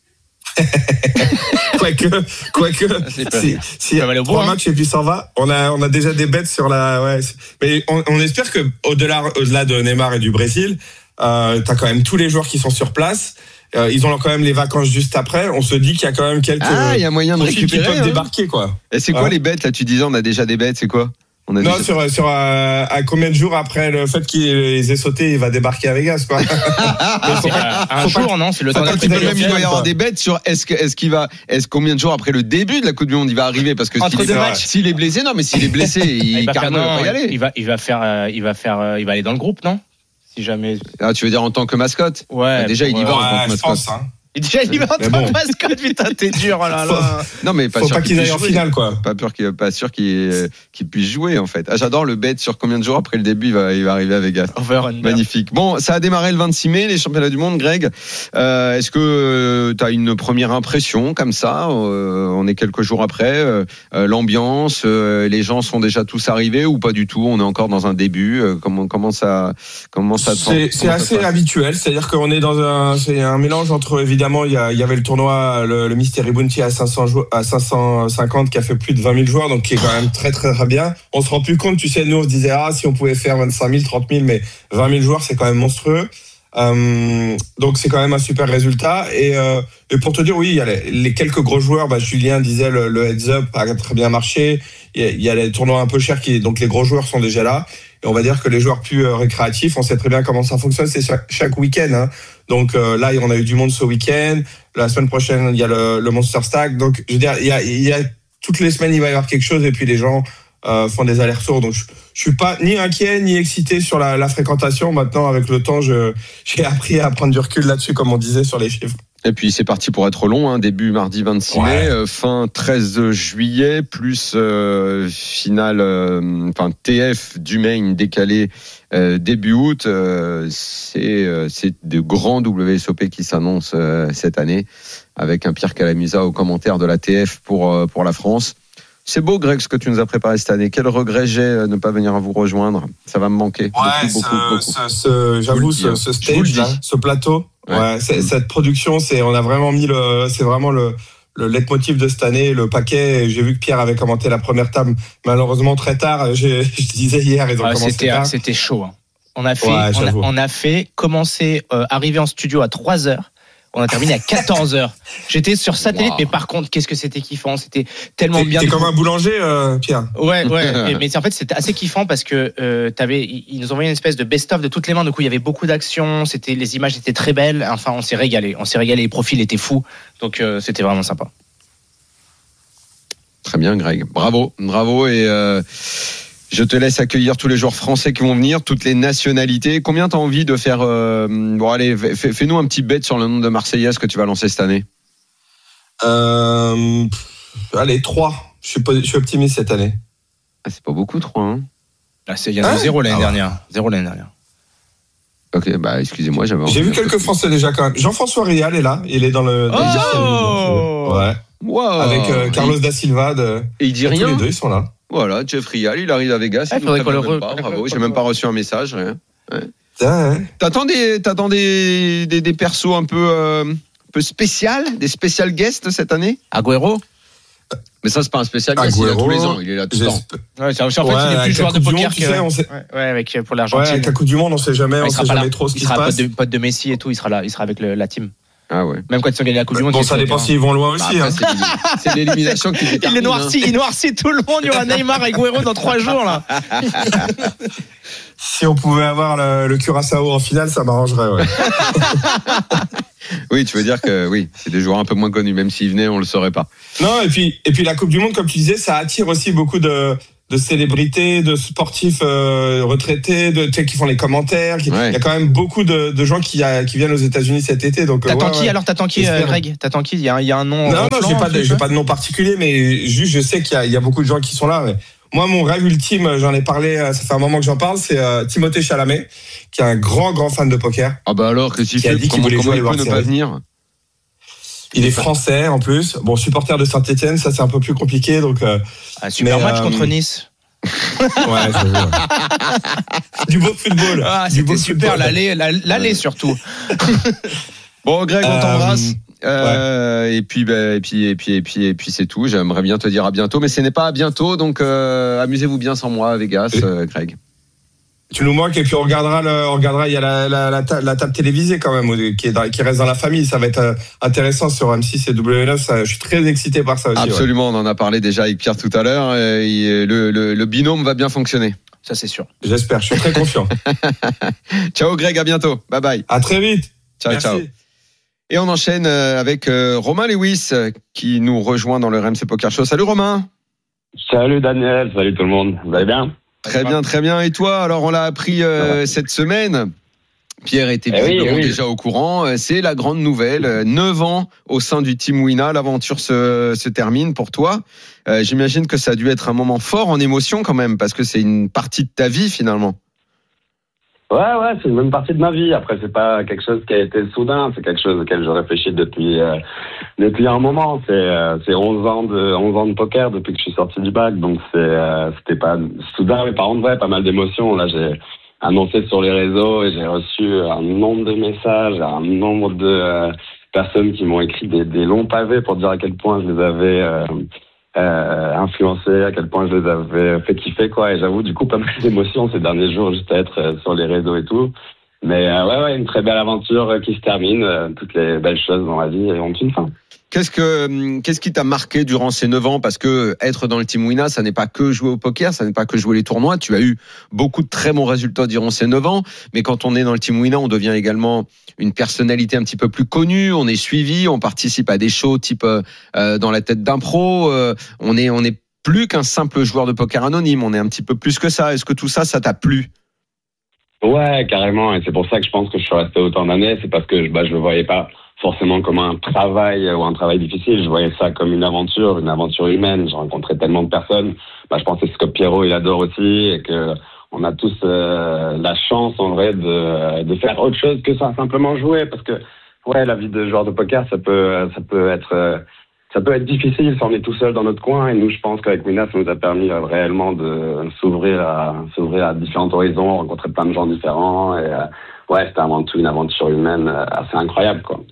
quoique, quoique, si, si y a trois matchs et puis s'en va, on a, on a déjà des bêtes sur la, ouais. Mais on, on espère que au-delà, au-delà de Neymar et du Brésil, euh, t'as quand même tous les joueurs qui sont sur place. Euh, ils ont quand même les vacances juste après. On se dit qu'il y a quand même quelques. Ah, il y a moyen de récupérer. Qui peuvent hein. débarquer, quoi. Et c'est quoi ouais. les bêtes là? Tu disais, on a déjà des bêtes. C'est quoi? On a non, déjà... sur, sur euh, à combien de jours après le fait qu'il ait sauté, il va débarquer à Vegas, quoi. faut pas, un jour, pas, non, c'est le temps d'après. Même il doit y avoir des bêtes sur est-ce que, est-ce qu'il va, est-ce combien de jours après le début de la Coupe du Monde il va arriver parce que s'il est, matchs, s'il est blessé, non, mais s'il est blessé, il, il, carrément, non, il va y aller. Il va, il va faire, euh, il va faire, euh, il va aller dans le groupe, non? Si jamais. Ah, tu veux dire en tant que mascotte? Ouais. Bah, déjà, il y va ouais, en tant que mascotte. Pense, hein. Il déjà il va en tant que mascotte, putain, t'es dur, oh là là. Non, mais pas faut sûr pas qu'il aille en finale, quoi. Pas peur qu'il, pas sûr qu'il, qu'il puisse jouer, en fait. Ah, j'adore le bet sur combien de jours après le début, il va, il va arriver à Vegas. Magnifique. Bon, ça a démarré le vingt-six mai, les championnats du monde, Greg. Euh, est-ce que euh, t'as une première impression, comme ça? Euh, on est quelques jours après, euh, l'ambiance, euh, les gens sont déjà tous arrivés ou pas du tout? On est encore dans un début. Euh, comment, comment ça, comment ça C'est, comment c'est ça assez habituel. C'est-à-dire qu'on est dans un, c'est un mélange entre, évidemment, il y, a, il y avait le tournoi, le, le Mystery Bounty à cinq cents jou- à cinq cent cinquante qui a fait plus de vingt mille joueurs, donc qui est quand même très très très bien. On se rend plus compte, tu sais, nous on se disait ah si on pouvait faire vingt-cinq mille, trente mille, mais vingt mille joueurs c'est quand même monstrueux. Euh, donc c'est quand même un super résultat. Et, euh, et pour te dire, oui, il y a les, les quelques gros joueurs. Bah, Julien disait le, le heads up a très bien marché. Il y a, il y a les tournois un peu chers qui, donc les gros joueurs sont déjà là. Et on va dire que les joueurs plus euh, récréatifs, on sait très bien comment ça fonctionne. C'est chaque, chaque week-end. Hein. Donc euh, là, on a eu du monde ce week-end. La semaine prochaine, il y a le, le Monster Stack. Donc je veux dire, il y a, il y a toutes les semaines, il va y avoir quelque chose. Et puis les gens euh, font des allers-retours. Donc je, je suis pas ni inquiet ni excité sur la, la fréquentation. Maintenant, avec le temps, je, j'ai appris à prendre du recul là-dessus, comme on disait sur les chiffres. Et puis c'est parti pour être long, hein. Début mardi vingt-six ouais. mai, euh, fin treize juillet, plus euh, finale, euh, enfin T F du Maine décalé euh, début août. Euh, c'est euh, c'est de grands W S O P qui s'annoncent euh, cette année, avec un Pierre Calamusa au commentaire de la T F pour euh, pour la France. C'est beau, Greg, ce que tu nous as préparé cette année. Quel regret j'ai de ne pas venir à vous rejoindre. Ça va me manquer. Ouais, beaucoup, ce, beaucoup, beaucoup. Ce, ce, j'avoue, ce, ce stage, là, ce plateau, ouais. Ouais, c'est, cette production, c'est, on a vraiment mis le, c'est vraiment le, le leitmotiv de cette année, le paquet. J'ai vu que Pierre avait commenté la première table, malheureusement très tard. J'ai, je disais hier, ils ont ouais, commencé c'était, tard. C'était chaud. Hein. On a fait, ouais, on, a, on a fait commencer, euh, arriver en studio à trois heures. On a terminé à quatorze heures. J'étais sur satellite, wow. Mais par contre, qu'est-ce que c'était kiffant. C'était tellement t'es, bien. T'es comme un boulanger, euh, Pierre. Ouais, ouais. Mais en fait, c'était assez kiffant parce que euh, t'avais, ils nous envoyaient une espèce de best-of de toutes les mains. Du coup, il y avait beaucoup d'actions. C'était, les images étaient très belles. Enfin, on s'est régalé. On s'est régalé. Les profils étaient fous. Donc, euh, c'était vraiment sympa. Très bien, Greg. Bravo, bravo. Et euh, je te laisse accueillir tous les joueurs français qui vont venir, toutes les nationalités. Combien t'as envie de faire euh, bon, allez, fais, fais-nous un petit bet sur le nombre de Marseillaises que tu vas lancer cette année. Euh, allez, trois. Je suis, je suis optimiste cette année. Ah, c'est pas beaucoup, trois. Hein. Ah, c'est, il y en a hein zéro l'année ah, dernière. Zéro l'année dernière. Ok, bah excusez-moi, j'avais. J'ai vu quelques Français déjà quand même. Jean-François Rial est là. Il est dans le. Dans oh le ouais. Wow. Avec euh, Carlos da Silva. De... Et il dit rien. Tous les deux, ils sont là. Voilà, Jeff Rial, il arrive à Vegas. Ah, il faudrait qu'on le re... pas. Bravo, j'ai même pas reçu un message. Rien. Ouais. Ouais. T'attends des, t'attends des, des, des persos un peu, euh, un peu spécial, des spécial guests cette année. Agüero. Mais ça, c'est pas un spécial guest, il est là tous les ans, il est là tout le temps. Ouais, c'est, en fait, ouais, il est plus joueur de poker que. Tu sais, on sait... ouais, ouais, avec, pour l'Argentine. Ouais, avec la Coupe du Monde, on sait jamais, ouais, on sait jamais trop ce qui se passe. Il sera pote de Messi et tout, il sera là, il sera avec le, la team. Ah ouais. Même quand ils ont gagné la Coupe du Monde. Bon, ça dépend s'ils vont loin aussi. Bah, après, hein. c'est, c'est l'élimination qui détermine. Il est noirci, hein. Il noircit tout le monde. Il y aura Neymar et Agüero dans trois jours là. Si on pouvait avoir le, le Curaçao en finale, ça m'arrangerait. Ouais. Oui, tu veux dire que oui, c'est des joueurs un peu moins connus, même s'ils venaient, on le saurait pas. Non, et puis et puis la Coupe du Monde, comme tu disais, ça attire aussi beaucoup de de célébrités, de sportifs euh, retraités, de tu sais, qui font les commentaires. Qui, ouais. Il y a quand même beaucoup de, de gens qui, a, qui viennent aux États-Unis cet été. Donc t'attends ouais, qui ouais. alors t'attends qui, euh, Greg? T'attends qui? Il y a, il y a un nom. Non, non, j'ai pas de, j'ai pas de nom particulier, mais juste je sais qu'il y a, il y a beaucoup de gens qui sont là. Mais moi, mon rêve ultime, j'en ai parlé, ça fait un moment que j'en parle, c'est euh, Timothée Chalamet, qui est un grand, grand fan de poker. Ah bah alors, qu'est-ce qu'il fait? Dit qu'il comment comment il peut ne pas venir? Il est français en plus. Bon, supporter de Saint-Etienne, ça c'est un peu plus compliqué. Donc, euh, un super mais, match euh, contre Nice. Ouais, c'est vrai. Du beau football. Ah, du c'était beau super, football. l'aller, l'aller surtout. Bon, Greg, on t'embrasse. Euh, euh, ouais. Et puis, bah, et puis, et puis, et puis, et puis, c'est tout. J'aimerais bien te dire à bientôt, mais ce n'est pas à bientôt. Donc, euh, amusez-vous bien sans moi à Vegas, euh, Greg. Tu nous manques et puis on regardera, le, on regardera. Il y a la, la, la, ta, la table télévisée quand même qui, est dans, qui reste dans la famille. Ça va être euh, intéressant sur M six et W neuf. Ça, je suis très excité par ça aussi. Absolument, ouais. On en a parlé déjà avec Pierre tout à l'heure. Et le, le, le binôme va bien fonctionner. Ça c'est sûr. J'espère. Je suis très confiant. Ciao Greg, à bientôt. Bye bye. À très vite. Ciao Merci. ciao. Et on enchaîne avec Romain Lewis qui nous rejoint dans le R M C Poker Show. Salut Romain. Salut Daniel. Salut tout le monde. Vous allez bien? Très bien, très bien. Et toi, alors on l'a appris euh, cette semaine. Pierre était eh visiblement oui, oui. déjà au courant. C'est la grande nouvelle. neuf ans au sein du Team Wina. L'aventure se, se termine pour toi. Euh, j'imagine que ça a dû être un moment fort en émotion quand même, parce que c'est une partie de ta vie finalement. Ouais, ouais, c'est une bonne partie de ma vie. Après, c'est pas quelque chose qui a été soudain. C'est quelque chose auquel je réfléchis depuis euh, depuis un moment. C'est euh, c'est onze ans de onze ans de poker depuis que je suis sorti du bac. Donc c'est euh, c'était pas soudain, mais par contre, ouais, pas mal d'émotions. Là, j'ai annoncé sur les réseaux et j'ai reçu un nombre de messages, un nombre de euh, personnes qui m'ont écrit des, des longs pavés pour dire à quel point je les avais euh, Euh, influencé, à quel point je les avais fait kiffer quoi. Et j'avoue du coup pas mal d'émotions ces derniers jours juste à être euh, sur les réseaux et tout. Mais euh, ouais ouais une très belle aventure euh, qui se termine. Euh, toutes les belles choses dans la vie ont une fin. Qu'est-ce que qu'est-ce qui t'a marqué durant ces neuf ans? Parce que être dans le Team Wina, ça n'est pas que jouer au poker, ça n'est pas que jouer les tournois. Tu as eu beaucoup de très bons résultats durant ces neuf ans, mais quand on est dans le Team Wina, on devient également une personnalité un petit peu plus connue. On est suivi, on participe à des shows type euh, dans la tête d'un pro. Euh, on est on est plus qu'un simple joueur de poker anonyme. On est un petit peu plus que ça. Est-ce que tout ça, ça t'a plu? Ouais, carrément. Et c'est pour ça que je pense que je suis resté autant d'années. C'est parce que bah je le voyais pas forcément comme un travail ou un travail difficile. Je voyais ça comme une aventure, une aventure humaine. J'ai rencontré tellement de personnes. Bah, je pensais que ce que Pierrot, il adore aussi et que on a tous euh, la chance, en vrai, de, de faire autre chose que ça, simplement jouer. Parce que, ouais, la vie de joueur de poker, ça peut, ça peut être, ça peut être difficile si on est tout seul dans notre coin. Et nous, je pense qu'avec Wina, ça nous a permis euh, réellement de s'ouvrir à, s'ouvrir à différents horizons, rencontrer plein de gens différents. Et, euh, ouais, c'était avant tout une aventure humaine assez incroyable, quoi.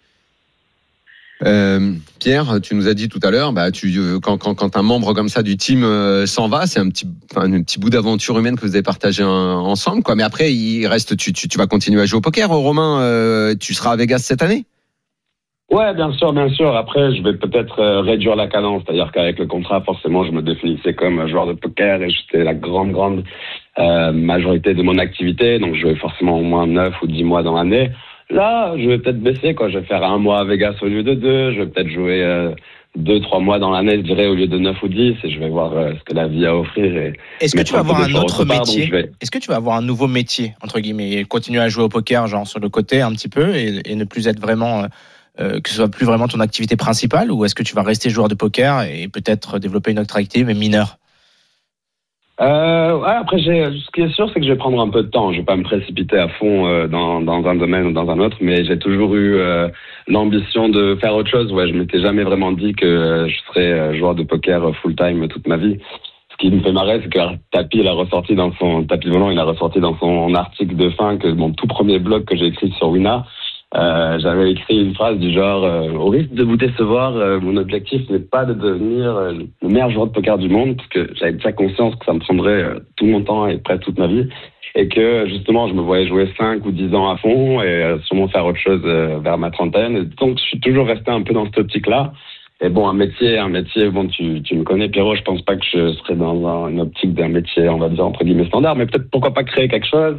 Euh, Pierre, tu nous as dit tout à l'heure, bah, tu, quand, quand, quand un membre comme ça du team euh, s'en va, c'est un petit, enfin, un petit bout d'aventure humaine que vous avez partagé un, ensemble, quoi. Mais après, il reste, tu, tu, tu vas continuer à jouer au poker, Romain. Euh, tu seras à Vegas cette année? Ouais, bien sûr, bien sûr. Après, je vais peut-être euh, réduire la cadence, c'est-à-dire qu'avec le contrat, forcément, je me définissais comme joueur de poker et j'étais la grande, grande euh, majorité de mon activité, donc je vais forcément au moins neuf ou dix mois dans l'année. Là, je vais peut-être baisser, quoi. Je vais faire un mois à Vegas au lieu de deux. Je vais peut-être jouer euh, deux, trois mois dans l'année, je dirais, au lieu de neuf ou dix. Et je vais voir euh, ce que la vie a à offrir. Et Est-ce que tu vas avoir un autre part, métier vais... Est-ce que tu vas avoir un nouveau métier, entre guillemets, et continuer à jouer au poker, genre sur le côté un petit peu, et, et ne plus être vraiment, euh, que ce soit plus vraiment ton activité principale, ou est-ce que tu vas rester joueur de poker et peut-être développer une autre activité, mais mineure? Euh, ouais, après, j'ai, ce qui est sûr, c'est que je vais prendre un peu de temps. Je vais pas me précipiter à fond euh, dans, dans un domaine ou dans un autre, mais j'ai toujours eu euh, l'ambition de faire autre chose. Ouais, je m'étais jamais vraiment dit que euh, je serais euh, joueur de poker full-time toute ma vie. Ce qui me fait marrer, c'est que Tapi, il a ressorti dans son Tapi volant, il a ressorti dans son article de fin que mon tout premier blog que j'ai écrit sur Wina. Euh, j'avais écrit une phrase du genre euh, au risque de vous décevoir, euh, mon objectif n'est pas de devenir euh, le meilleur joueur de poker du monde, parce que j'avais déjà conscience que ça me prendrait euh, tout mon temps et presque toute ma vie, et que justement je me voyais jouer cinq ou dix ans à fond et euh, sûrement faire autre chose euh, vers ma trentaine. Et donc je suis toujours resté un peu dans cette optique-là. Et bon, un métier, un métier, bon, tu, tu me connais, Pierrot, je pense pas que je serais dans un, une optique d'un métier, on va dire, entre guillemets, standard, mais peut-être pourquoi pas créer quelque chose.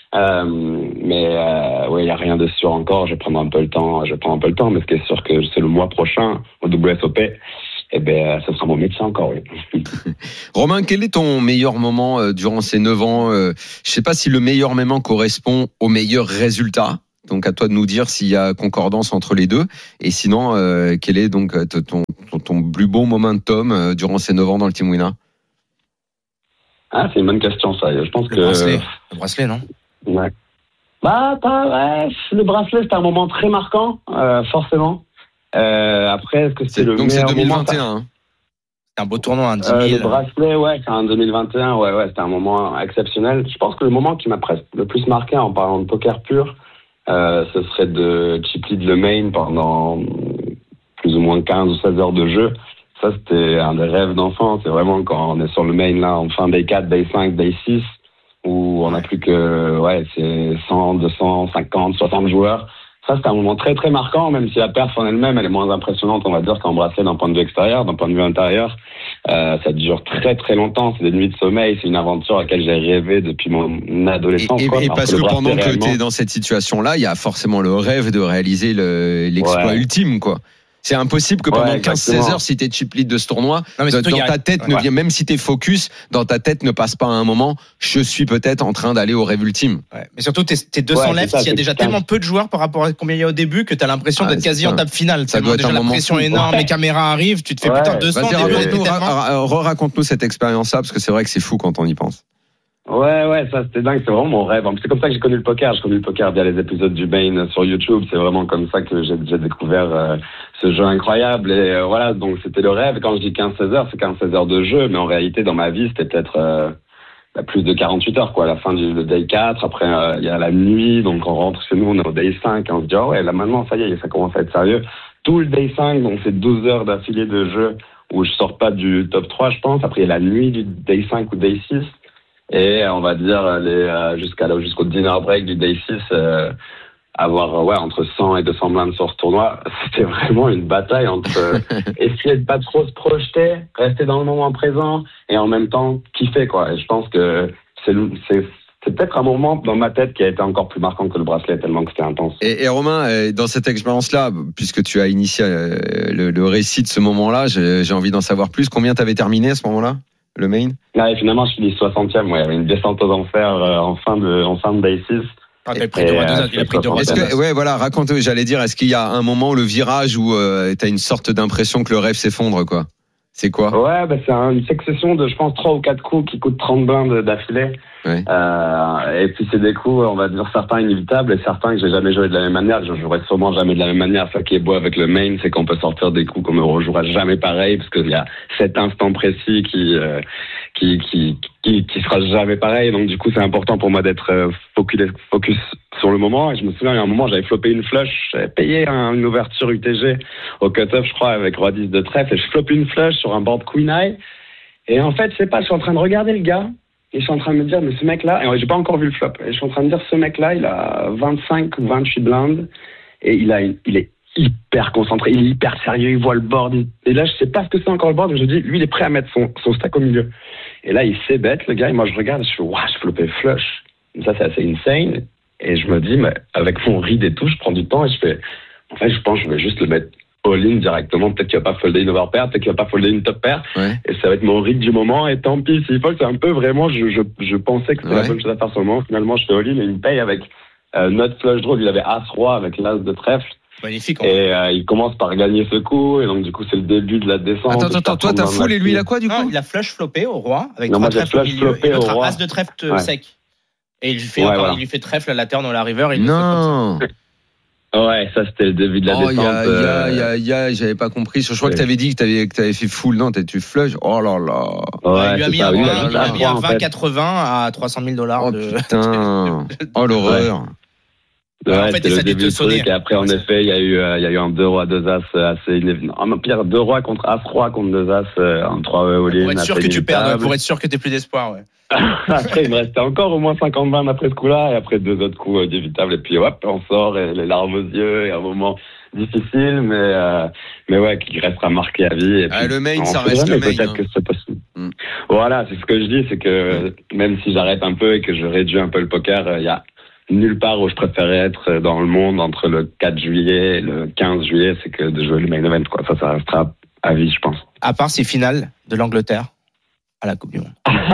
Euh, mais euh, ouais, il y a rien de sûr encore. Je vais prendre un peu le temps. Je vais prendre un peu le temps, mais ce qui est sûr que c'est le mois prochain au W S O P. Eh ben, ce sera mon métier encore, oui. Romain, quel est ton meilleur moment euh, durant ces neuf ans euh, Je sais pas si le meilleur moment correspond au meilleur résultat. Donc, à toi de nous dire s'il y a concordance entre les deux. Et sinon, euh, quel est donc ton, ton, ton plus beau momentum euh, durant ces neuf ans dans le Team Wina? Ah, c'est une bonne question, ça. Je pense le que bracelet, le bracelet, non? Ouais. Bah, pas, ouais. Le bracelet, c'était un moment très marquant, euh, forcément. Euh, après, est-ce que c'est, c'est le donc meilleur c'est deux mille vingt et un moment, hein. C'est un beau tournoi, un dix mille. Euh, le bracelet, ouais, c'est un deux mille vingt et un, ouais, ouais, c'était un moment exceptionnel. Je pense que le moment qui m'a presque le plus marqué en parlant de poker pur, euh, ce serait de chip lead le main pendant plus ou moins quinze ou seize heures de jeu. Ça, c'était un des rêves d'enfant. C'est vraiment quand on est sur le main, là, en fin day quatre, day cinq, day six, où on n'a plus que, ouais, c'est cent, deux cent cinquante, soixante joueurs. Ça, c'était un moment très, très marquant, même si la perf en elle-même, elle est moins impressionnante, on va dire, qu'en bracelet d'un point de vue extérieur, d'un point de vue intérieur. Euh, ça dure très, très longtemps. C'est des nuits de sommeil. C'est une aventure à laquelle j'ai rêvé depuis mon adolescence. Et, et, quoi, et parce que, que pendant que réellement... tu es dans cette situation-là, il y a forcément le rêve de réaliser le, l'exploit ouais. ultime, quoi. C'est impossible que pendant ouais, quinze seize heures, si t'es chip lead de ce tournoi, non, dans ta a... tête, ouais. ne vient, même si t'es focus, dans ta tête ne passe pas à un moment, je suis peut-être en train d'aller au rêve ultime. Ouais. Mais surtout, t'es, t'es deux cents ouais, left, il y a déjà quinze tellement peu de joueurs par rapport à combien il y a au début que t'as l'impression ah, d'être quasi ça. en table finale. Ça doit déjà la pression fou. énorme, ouais. les caméras arrivent, tu te fais ouais. putain deux cents. Vas-y, raconte-nous, tellement... raconte-nous cette expérience-là, parce que c'est vrai que c'est fou quand on y pense. Ouais, ouais, ça c'était dingue, c'est vraiment mon rêve. C'est comme ça que j'ai connu le poker. J'ai connu le poker via les épisodes du Bane sur YouTube. C'est vraiment comme ça que j'ai, j'ai découvert euh, ce jeu incroyable. Et euh, voilà, donc c'était le rêve. Quand je dis quinze seize heures, c'est quinze seize heures de jeu, mais en réalité, dans ma vie, c'était peut-être euh, plus de quarante-huit heures, quoi. À la fin du day quatre, après, il euh, y a la nuit, donc on rentre chez nous, on est au day cinq, et on se dit, oh ouais, là maintenant, ça y est, ça commence à être sérieux. Tout le day cinq, donc c'est douze heures d'affilée de jeu où je sors pas du top trois, je pense. Après, il y a la nuit du day cinq ou day six. Et on va dire les, euh, jusqu'à jusqu'au dinner break du day six, euh, avoir ouais entre cent et deux cents blindes sur ce tournoi, c'était vraiment une bataille entre euh, essayer de pas trop se projeter, rester dans le moment présent et en même temps kiffer, quoi. Et je pense que c'est c'est c'est peut-être un moment dans ma tête qui a été encore plus marquant que le bracelet, tellement que c'était intense. Et, et Romain, dans cette expérience-là, puisque tu as initié le, le récit de ce moment-là, j'ai, j'ai envie d'en savoir plus. Combien t'avais terminé à ce moment-là? Le main? Ah, et finalement, je finis soixantième. Ouais, il y avait une descente aux enfers euh, en fin de en fin de day six. Ah, t'as pris deux rois deux as. Il a pris deux rois deux as. Ouais, voilà. Raconte. J'allais dire, est-ce qu'il y a un moment, le virage, où euh, t'as une sorte d'impression que le rêve s'effondre, quoi? C'est quoi? Ouais, bah c'est un, une succession de, je pense, trois ou quatre coups qui coûtent trente blindes d'affilée. Ouais. Euh, et puis c'est des coups, on va dire certains inévitables et certains que j'ai jamais joué de la même manière. Je jouerai sûrement jamais de la même manière. Ça qui est beau avec le main, c'est qu'on peut sortir des coups qu'on ne rejouera jamais pareil, parce qu'il y a cet instant précis qui, euh, qui, qui, qui, qui sera jamais pareil. Donc du coup, c'est important pour moi d'être euh, focus, focus sur le moment. Et je me souviens, il y a un moment, j'avais flopé une flush, j'avais payé un, une ouverture U T G au cut-off, je crois, avec roi dix de trèfle, et je floppe une flush sur un board queen eye. Et en fait, je sais pas, je suis en train de regarder le gars. Et je suis en train de me dire, mais ce mec-là, et j'ai pas encore vu le flop, et je suis en train de dire, ce mec-là, il a vingt-cinq ou vingt-huit blindes, et il a, une, il est hyper concentré, il est hyper sérieux, il voit le board, et là, je sais pas ce que c'est encore le board, mais je dis, lui, il est prêt à mettre son, son stack au milieu. Et là, il s'est bête, le gars, et moi, je regarde, je fais, waouh, j'ai flopé flush. Ça, c'est assez insane. Et je me dis, mais avec mon read et tout, je prends du temps, et je fais, en fait, je pense que je vais juste le mettre all-in directement, peut-être qu'il va pas folder une overpair, peut-être qu'il va pas folder une top pair, ouais. Et ça va être mon rythme du moment, et tant pis, s'il faut, c'est un peu vraiment, je, je, je pensais que c'était ouais. la bonne chose à faire sur le moment, finalement, je fais all-in, et il me paye avec, euh, notre flush draw, il avait as-roi avec l'as de trèfle. Magnifique. Et, euh, il commence par gagner ce coup, et donc, du coup, c'est le début de la descente. Attends, attends, toi, t'as full, et lui, il a quoi, du coup? Non, il a flush floppé au roi, avec non, trois trèfles au milieu, et l'autre as de trèfle ouais. sec. Et il lui fait, ouais, encore, voilà. il lui fait trèfle à la turn, on la river, et il non. Ouais, ça c'était le début de la oh, descente. Y a, y a, y a, y a, j'avais pas compris. Je crois ouais. que t'avais dit que t'avais, que t'avais fait full, non, tu flush. Oh là là. Ouais, il lui a mis un, il a mis un vingt quatre-vingts à trois cent mille dollars. Oh de... putain. Oh l'horreur. Ouais, ouais, en fait, c'était le début du truc. Et après, en effet, il y a eu, il y a eu un deux rois deux as assez inévitable. En pire, deux rois contre as roi contre deux as, un trois all-in. Pour être sûr que tu perds, pour être sûr que t'aies plus d'espoir, ouais. Après, il me restait encore au moins cinquante blindes après ce coup-là, et après deux autres coups euh, inévitables, et puis hop, on sort, et les larmes aux yeux, et un moment difficile, mais, euh, mais ouais, qui restera marqué à vie. Et puis, ah, le main, ça reste le main. Peut-être hein. que c'est possible. Mm. Voilà, c'est ce que je dis, c'est que mm. même si j'arrête un peu et que je réduis un peu le poker, il y a nulle part où je préférais être dans le monde entre le quatre juillet et le quinze juillet, c'est que de jouer le main event, quoi. Ça, ça restera à vie, je pense. À part ces finales de l'Angleterre à la Coupe du Monde.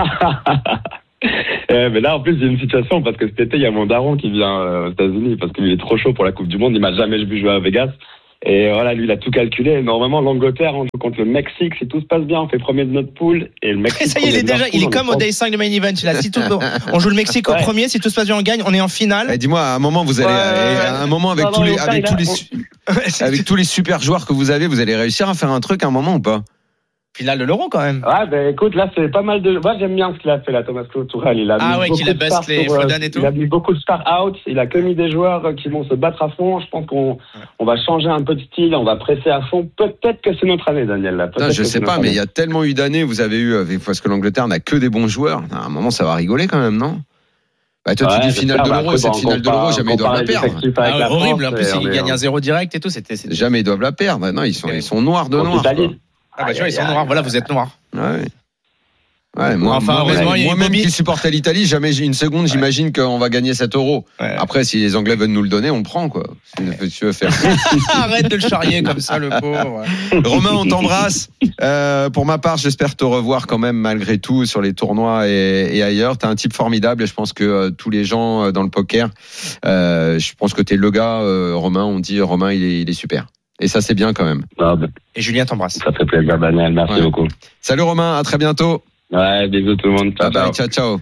euh, mais là, en plus, il y a une situation parce que cet été, il y a mon daron qui vient euh, aux États-Unis parce qu'il est trop chaud pour la Coupe du Monde. Il m'a jamais vu jouer à Vegas. Et voilà, lui, il a tout calculé. Normalement, l'Angleterre, on joue contre le Mexique. Si tout se passe bien, on fait premier de notre poule. Et le Mexique. Ça y est, il est déjà, il est comme au Day cinq de Main Event. Il a, si tout, on joue le Mexique ouais. au premier. Si tout se passe bien, on gagne. On est en finale. Eh, dis-moi, à un moment, vous allez, ouais. à un moment, avec non, tous non, les, avec tous les, avec tous les super joueurs que vous avez, vous allez réussir à faire un truc à un moment ou pas? Finale de l'Euro quand même. Ouais, ben écoute, là c'est pas mal de. Moi j'aime bien ce qu'il a fait là, Thomas Tuchel. Il a ah ouais, qu'il a bust les Foden et tout. Il a mis beaucoup de stars out. Il a que mis des joueurs qui vont se battre à fond. Je pense qu'on ouais. on va changer un peu de style, on va presser à fond. Peut-être que c'est notre année, Daniel. Là. Non, je sais pas, mais il y a tellement eu d'années. Vous avez eu avec parce que l'Angleterre n'a que des bons joueurs. À un moment, ça va rigoler quand même, non? Bah toi ouais, tu dis finale de l'Euro, cette finale de l'Euro, jamais ils doivent la perdre. Ah, ouais, horrible, en plus ils gagnent un zéro direct et tout. C'était jamais ils doivent la perdre. Non, ils sont ils sont noirs de noir. Ah bah tu vois, ils sont noirs. Voilà, vous êtes noirs. Ouais. Ouais, moi, enfin, moi, heureusement, moi, moi-même qui supporte l'Italie, jamais une seconde, ouais. j'imagine qu'on va gagner sept euros. Ouais. Après, si les Anglais veulent nous le donner, on le prend, quoi. Ouais. Tu veux faire. Arrête de le charrier comme ça, le pauvre. Romain, on t'embrasse. Euh, pour ma part, j'espère te revoir quand même, malgré tout, sur les tournois et, et ailleurs. T'es un type formidable et je pense que euh, tous les gens euh, dans le poker, euh, je pense que t'es le gars, euh, Romain, on dit, Romain, il est, il est super. Et ça, c'est bien quand même. Ah ben, et Julien t'embrasse. Ça fait plaisir, Daniel. Merci ouais. beaucoup. Salut Romain, à très bientôt. Ouais, bisous tout le monde. Ciao, ciao. ciao, ciao.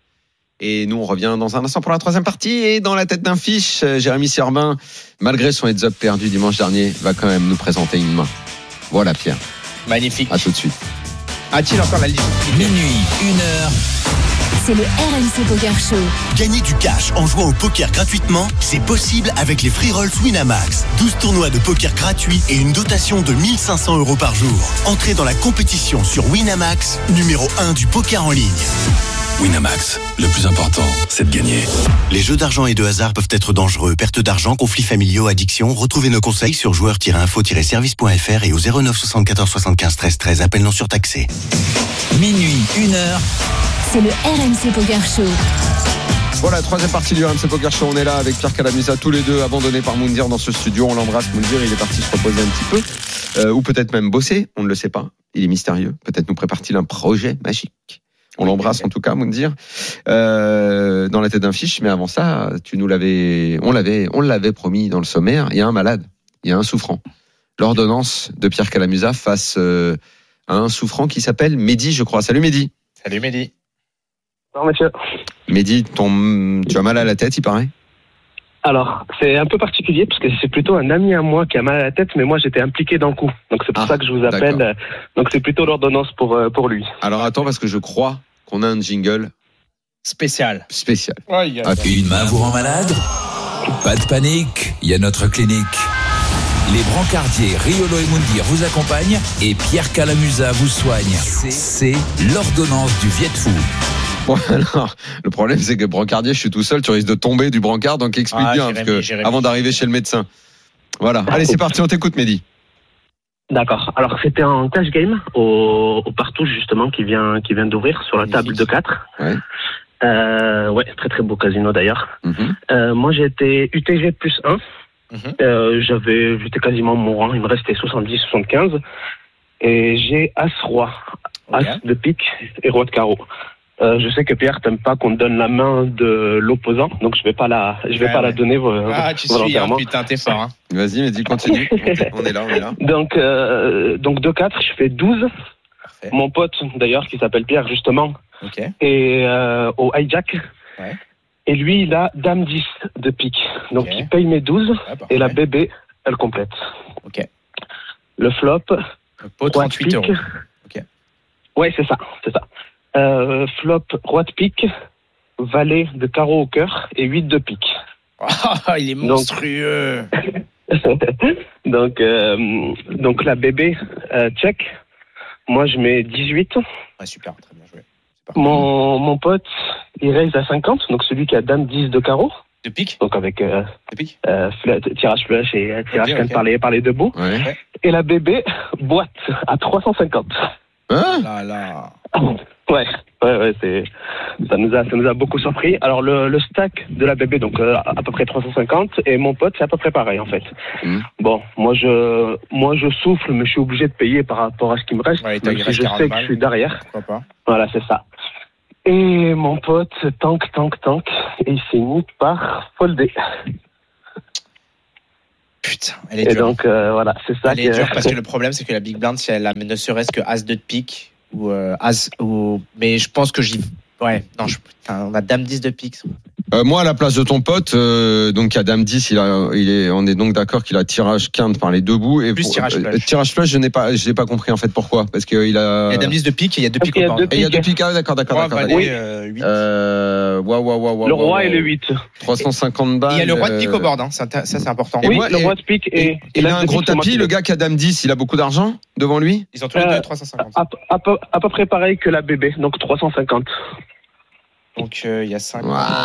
Et nous, on revient dans un instant pour la troisième partie. Et dans la tête d'un fiche, Jérémy Serbin, malgré son heads-up perdu dimanche dernier, va quand même nous présenter une main. Voilà, Pierre. Magnifique. À tout de suite. A-t-il encore la liste? Minuit, une heure. C'est le R M C Poker Show. Gagner du cash en jouant au poker gratuitement, c'est possible avec les free rolls Winamax. douze tournois de poker gratuits et une dotation de mille cinq cents euros par jour. Entrez dans la compétition sur Winamax, numéro un du poker en ligne. Winamax, le plus important, c'est de gagner. Les jeux d'argent et de hasard peuvent être dangereux. Perte d'argent, conflits familiaux, addiction. Retrouvez nos conseils sur joueurs tiret info tiret service point f r et au zéro neuf soixante-quatorze soixante-quinze treize treize. Appel non surtaxé. Minuit, une heure. C'est le R M C Poker Show. Voilà, troisième partie du R M C Poker Show. On est là avec Pierre Calamusa, tous les deux abandonnés par Moundir dans ce studio. On l'embrasse, Moundir. Il est parti se reposer un petit peu. Euh, ou peut-être même bosser. On ne le sait pas. Il est mystérieux. Peut-être nous prépare-t-il un projet magique. On l'embrasse en tout cas, Moundir, euh, dans la tête d'un fiche. Mais avant ça, tu nous l'avais, on l'avait, on l'avait promis dans le sommaire. Il y a un malade, il y a un souffrant. L'ordonnance de Pierre Calamusa face euh, à un souffrant qui s'appelle Mehdi, je crois. Salut Mehdi. Salut Mehdi. Bonjour monsieur. Mehdi, ton, tu as mal à la tête, il paraît? Alors, c'est un peu particulier parce que c'est plutôt un ami à moi qui a mal à la tête, mais moi j'étais impliqué dans le coup. Donc c'est pour ah, ça que je vous appelle. D'accord. Donc c'est plutôt l'ordonnance pour, pour lui. Alors attends, parce que je crois qu'on a un jingle spécial. Spécial. Oh, yeah. Okay. Une main vous rend malade? Pas de panique, il y a notre clinique. Les brancardiers Riolo et Moundir vous accompagnent et Pierre Calamusa vous soigne. C'est l'ordonnance du Viet Fou. Bon, alors, le problème, c'est que brancardier, je suis tout seul, tu risques de tomber du brancard, donc explique ah, bien, Jérémy, parce que Jérémy. Avant d'arriver chez le médecin. Voilà. Allez, c'est parti, on t'écoute, Mehdi. D'accord. Alors, c'était un cash game au, au Partouche, justement, qui vient, qui vient d'ouvrir sur la table de quatre. Ouais. Euh, ouais, très très beau casino d'ailleurs. Mm-hmm. Euh, moi, j'ai été U T G plus un. Mm-hmm. Euh, j'avais, j'étais quasiment mourant. Il me restait soixante-dix soixante-quinze. Et j'ai As-Roi. Okay. As de pique et Roi de carreau. Euh, je sais que Pierre t'aime pas qu'on te donne la main de l'opposant, donc je vais pas la, je vais ouais, pas ouais. la donner euh, ah, tu volontairement. Suis, hein, putain, t'es fort. Hein. Vas-y, mais dis, continue. on est là, on est là. Donc, euh, donc deux quatre, je fais douze. Parfait. Mon pote, d'ailleurs, qui s'appelle Pierre, justement, okay. est euh, au hijack. Ouais. Et lui, il a dame dix de pique. Donc, okay. il paye mes douze, ouais, et la bébé, elle complète. Ok. Le flop. Le pot, trente-huit euros. Ok. Ouais, c'est ça, c'est ça. Euh, flop, roi de pique, valet de carreau au cœur et huit de pique. Oh, il est monstrueux. Donc, donc, euh, donc la bébé euh, check. Moi, je mets dix-huit. Ouais, super, très bien joué. Mon, mon pote, il raise à cinquante, donc celui qui a dame dix de carreau. De pique. Donc avec euh, de pique. Euh, tirage flush et euh, tirage okay, okay. par les par les deux bouts. Ouais. Et la bébé boîte à trois cent cinquante. Hein? Là, là. Ouais, ouais, ouais, c'est, ça nous a, ça nous a beaucoup surpris. Alors le, le stack de la bébé, donc euh, à peu près trois cent cinquante, et mon pote, c'est à peu près pareil en fait. Mmh. Bon, moi je, moi je souffle, mais je suis obligé de payer par rapport à ce qui me reste. Ouais, même si je sais que je suis derrière. Pourquoi pas. Voilà, c'est ça. Et mon pote tank, tank, tank, et il s'est mis par folder. Putain, elle est dure. Et donc euh, voilà, c'est ça. Elle que... est dure parce que le problème, c'est que la big blind, si elle a ne serait-ce que as deux de pique. Ou euh, as ou mais je pense que j'y ouais non je... enfin, on a dame dix de pique. Euh, moi à la place de ton pote euh, donc à dame dix il a il est on est donc d'accord qu'il a tirage quinte par les deux bouts et plus pour, tirage flush. Euh, tirage flush je n'ai pas je n'ai pas compris en fait pourquoi parce que il a il y a dame dix de pique et il y a deux piques au bord. Et il y a deux piques ah, d'accord d'accord roi, d'accord. Valet, oui. euh, huit. Euh ouais ouais ouais ouais. Le roi ouais, ouais. et le huit. trois cent cinquante balles. Il y a le roi de pique au bord hein. ça, ça c'est important. Oui, moi, le et, roi de pique et, et il a un gros tapis le gars qui a dame dix, il a beaucoup d'argent devant lui. Ils ont tous les deux trois cent cinquante. À, à, peu, à peu près pareil que la bébé, donc trois cent cinquante. Donc il euh, y a cinq.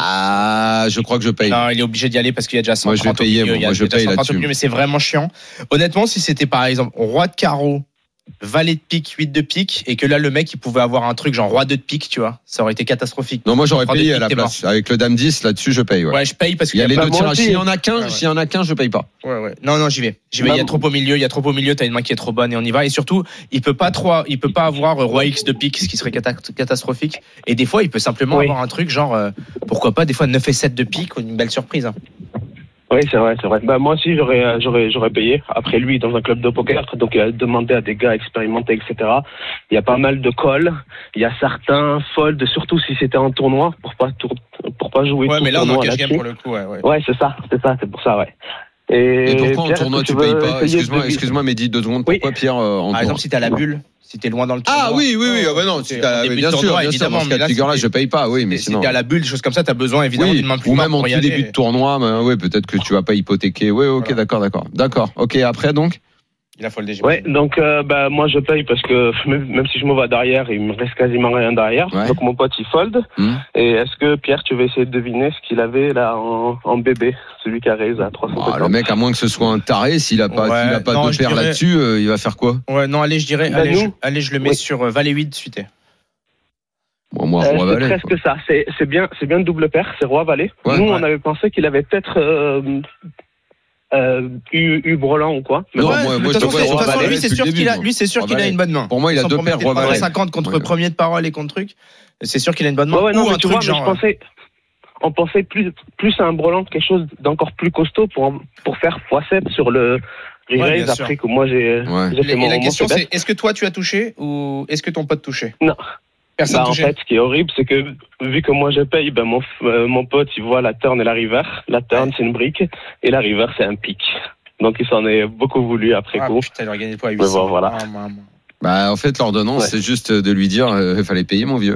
Ah, je crois que je paye. Non, il est obligé d'y aller parce qu'il y a déjà cent trente. Moi je vais payer, au milieu, moi, moi je paye là-dessus. Milieu, mais c'est vraiment chiant. Honnêtement, si c'était par exemple roi de carreau, valet de pique, huit de pique, et que là le mec il pouvait avoir un truc genre roi deux de pique, tu vois, ça aurait été catastrophique. Non, moi j'aurais roi payé pique, à la place. Avec le dame dix là-dessus, je paye. Ouais, ouais je paye parce qu'il y a, y a les pas deux tirages. S'il y en a qu'un, ouais, ouais. s'il y en a qu'un, je paye pas. Ouais ouais. Non non, j'y vais. J'y vais, bah, il y a trop au milieu, il y a trop au milieu, t'as une main qui est trop bonne et on y va et surtout, il peut pas trop il peut pas avoir roi X de pique, ce qui serait catastrophique et des fois, il peut simplement oui. avoir un truc genre euh, pourquoi pas des fois neuf et sept de pique, une belle surprise. Hein. Oui, c'est vrai, c'est vrai. Bah, moi aussi, j'aurais, j'aurais, j'aurais payé. Après, lui, dans un club de poker, donc il a demandé à des gars expérimentés, et cetera. Il y a pas mal de calls. Il y a certains folds, surtout si c'était en tournoi, pour pas tour... pour pas jouer. Ouais, tout mais là, on est en cash là-dessus. game pour le coup, ouais. Ouais, ouais c'est ça, c'est ça, c'est pour ça, ouais. Et, et pourquoi Pierre, en tournoi tu, tu payes pas? Excuse-moi, excuse-moi, Mehdi, deux secondes. Pourquoi oui. Pierre euh, en Par exemple, si t'as la bulle. Si t'es loin dans le tournoi. Ah oui, oui, oui. Ah bah non, si t'as, bien sûr, tournoi, bien sûr. Dans ce cas de figure-là, je paye pas. Oui, mais si sinon. t'es à la bulle, des choses comme ça, t'as besoin évidemment oui, d'une main plus ou même en tout début aller. de tournoi. Mais oui, peut-être que tu vas pas hypothéquer. Oui, ok, voilà. d'accord, d'accord, d'accord. Ok, après donc. Il a foldé. Ouais, donc euh, bah moi je paye parce que même, même si je me vois derrière, il me reste quasiment rien derrière. Ouais. Donc mon pote il fold. Mmh. Et est-ce que Pierre, tu veux essayer de deviner ce qu'il avait là en, en bébé, celui qui a raise à trois cent cinquante. Ah, le mec, à moins que ce soit un taré, s'il a pas, ouais. s'il a pas non, de paire dirais... là-dessus, euh, il va faire quoi? Ouais, non, allez, je dirais, bah, allez, je, allez, je le mets oui. sur euh, valet huit de suite. Bon, moi, euh, roi c'est valet. presque quoi. Ça. C'est, c'est bien, c'est bien de double paire. C'est roi valet. Ouais, Nous, ouais. on avait pensé qu'il avait peut-être. Euh, Euh, eu, eu Brelan ou quoi. Mais non, ouais, moi, moi, je te vois, façon, lui, c'est sûr qu'il a, lui, c'est sûr qu'il a une bonne main. Pour moi, il a deux paires roi valet. cinquante contre ouais. premier de parole et contre truc. C'est sûr qu'il a une bonne main. Ouais, ouais, non, ou un truc vois, genre. Je pensais, on pensait plus, plus à un Brelan, quelque chose d'encore plus costaud pour, pour faire fois sept sur le re-raise ouais, après que moi j'ai, ouais. j'ai fait et mon la question, c'est, c'est est-ce que toi tu as touché ou est-ce que ton pote touchait? Non. Personne bah, en fait, ce qui est horrible, c'est que vu que moi je paye, ben mon, euh, mon pote il voit la turn et la river. La turn ouais. c'est une brique et la river c'est un pic. Donc il s'en est beaucoup voulu après ah, coup. Putain, il aurait gagné le poids à huit cents. Bon, voilà. Ah, maman. Bah en fait l'ordonnance ouais. c'est juste de lui dire il euh, fallait payer mon vieux.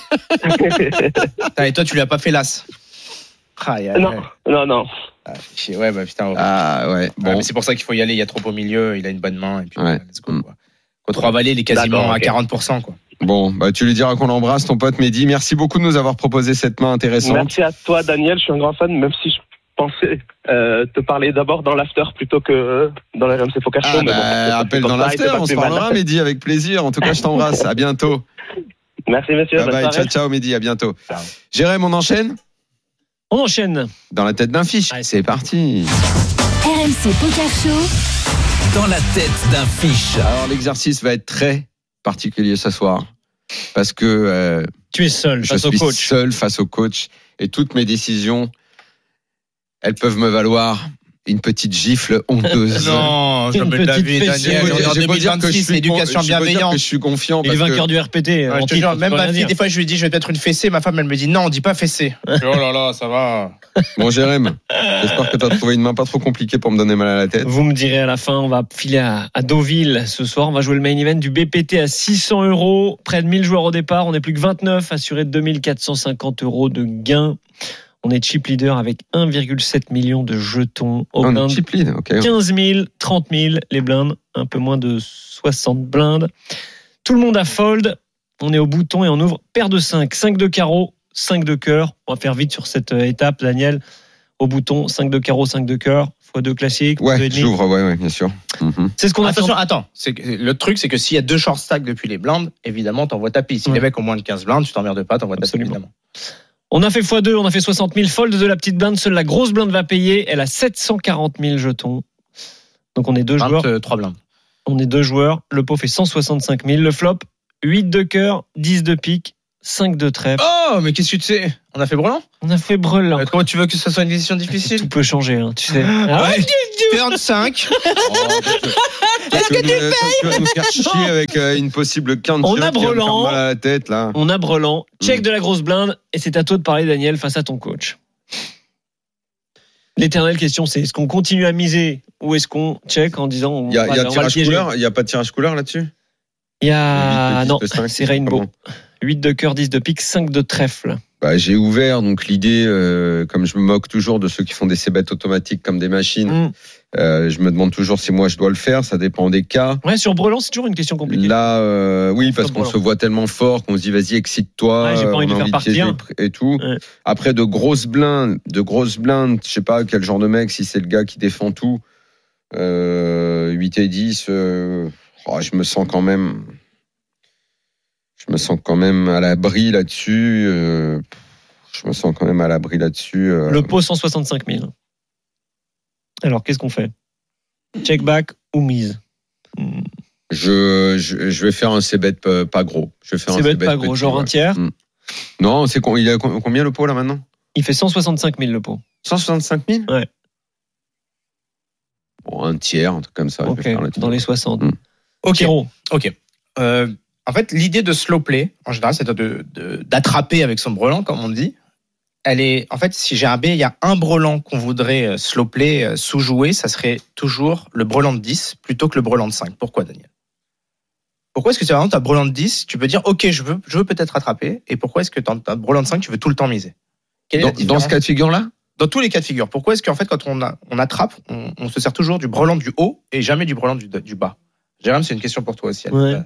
Et toi tu lui as pas fait l'as. Ah, yeah, non, ouais. non, non. Ah, ouais, bah putain. Ah ouais. Bon. Ouais, mais c'est pour ça qu'il faut y aller. Il y a trop au milieu. Il a une bonne main. Et puis, ouais. let's go, quoi. Contre trois valets, il est quasiment D'accord, okay. à quarante pour cent, quoi. Bon, bah tu lui diras qu'on l'embrasse, ton pote Mehdi. Merci beaucoup de nous avoir proposé cette main intéressante. Merci à toi, Daniel. Je suis un grand fan, même si je pensais euh, te parler d'abord dans l'after plutôt que dans la R M C Poker Show. Ah, mais bon, bah, appelle dans l'after, on se parlera, Mehdi, avec plaisir. En tout cas, je t'embrasse. À bientôt. Merci, monsieur. Bye bye, ciao, ciao, Mehdi. À bientôt. Ciao. Jérém, on enchaîne? On enchaîne. Dans la tête d'un fiche. Allez, c'est parti. R M C Poker Show. Dans la tête d'un fiche. Alors, l'exercice va être très particulier ce soir. Parce que euh, tu es seul face au coach. Je suis seul face au coach. Et toutes mes décisions, elles peuvent me valoir une petite gifle honteuse. Non, je peux la vie, Daniel. En deux mille vingt-six, l'éducation bienveillante. Je suis confiant. Il est vainqueur du R P T. Ouais, je te jure, même ma fille, des fois, je lui dis, je vais peut-être une fessée. Ma femme, elle me dit, non, on dit pas fessée. Oh là là, ça va. Bon, Jérém, j'espère que tu as trouvé une main pas trop compliquée pour me donner mal à la tête. Vous me direz à la fin, on va filer à, à Deauville ce soir. On va jouer le main event du B P T à six cents euros. Près de mille joueurs au départ. On n'est plus que vingt-neuf, assuré de deux mille quatre cent cinquante euros de gains. On est chip leader avec un virgule sept million de jetons au blind. Chip lead, okay. quinze mille, trente mille les blindes, un peu moins de soixante blindes. Tout le monde a fold. On est au bouton et on ouvre paire de cinq, cinq de carreau, cinq de cœur. On va faire vite sur cette étape, Daniel. au bouton, cinq de carreau, cinq de cœur, fois deux classique. Ouais, j'ouvre, ouais, ouais, bien sûr. Mm-hmm. C'est ce qu'on Attention, attend. attends. C'est que, le truc, c'est que s'il y a deux short stacks depuis les blindes, évidemment, t'envoies tapis. Si ouais. les mecs ont moins de quinze blindes, tu t'emmerdes pas, t'envoies tapis, évidemment. On a fait fois deux, on a fait soixante mille fold de la petite blinde. Seule la grosse blinde va payer. Elle a sept cent quarante mille jetons. Donc on est deux joueurs. vingt-trois blindes. On est deux joueurs. Le pot fait cent soixante-cinq mille. Le flop, huit de cœur, dix de pique, cinq de trèfle. Oh, mais qu'est-ce que tu sais? On a fait brelan? On a fait brelan. Euh, comment tu veux que ce soit une décision difficile? Tout peut changer, hein, tu sais. Ah ouais. Turn cinq. Qu'est-ce que tu fais? Tu vas nous faire chier avec euh, une possible quinte. On a brelan. Mal à la tête, là. On a brelan. Check mmh. de la grosse blinde. Et c'est à toi de parler, Daniel, face à ton coach. L'éternelle question, c'est est-ce qu'on continue à miser ou est-ce qu'on check en disant. Il y a, y a tirage couleur. Il n'y a pas de tirage couleur là-dessus? Il y a. Non, c'est Rainbow. huit de cœur, dix de pique, cinq de trèfle. Bah, j'ai ouvert, donc l'idée, euh, comme je me moque toujours de ceux qui font des c-bets automatiques comme des machines, mmh. euh, je me demande toujours si moi je dois le faire, ça dépend des cas. Ouais, sur brelan, c'est toujours une question compliquée. Là, euh, oui, parce qu'on se voit tellement fort qu'on se dit vas-y, excite-toi, ouais, j'ai pas envie on de a faire envie partir. De et tout. Ouais. Après, de grosses blindes, de grosses blindes, je sais pas quel genre de mec, si c'est le gars qui défend tout, euh, huit et dix, euh, oh, je me sens quand même... Je me sens quand même à l'abri là-dessus. Euh, je me sens quand même à l'abri là-dessus. Euh. Le pot cent soixante-cinq mille. Alors, qu'est-ce qu'on fait? Check back ou mise? je, je, je vais faire un c-bet pas gros. Je vais faire c-bet pas gros, genre ouais. un tiers. Mmh. Non, c'est il a combien le pot là maintenant? Il fait cent soixante-cinq mille le pot. cent soixante-cinq mille? Ouais. Bon, un tiers, un truc comme ça. Ok, dans les soixante. Mmh. Ok. Ok. Euh, En fait, l'idée de slow play, en général, c'est de, de, d'attraper avec son brelan, comme on dit. Elle est, en fait, si j'ai un B, il y a un brelan qu'on voudrait slow play, sous-jouer, ça serait toujours le brelan de dix plutôt que le brelan de cinq. Pourquoi, Daniel? Pourquoi est-ce que tu as un brelan de dix, tu peux dire, ok, je veux, je veux peut-être attraper, et pourquoi est-ce que tu as un brelan de cinq, tu veux tout le temps miser? Quelle est dans, la différence? Dans ce cas de figure-là? Dans tous les cas de figure. Pourquoi est-ce qu'en fait, quand on, a, on attrape, on, on se sert toujours du brelan du haut et jamais du brelan du, du bas? Jérôme, c'est une question pour toi aussi. Ouais.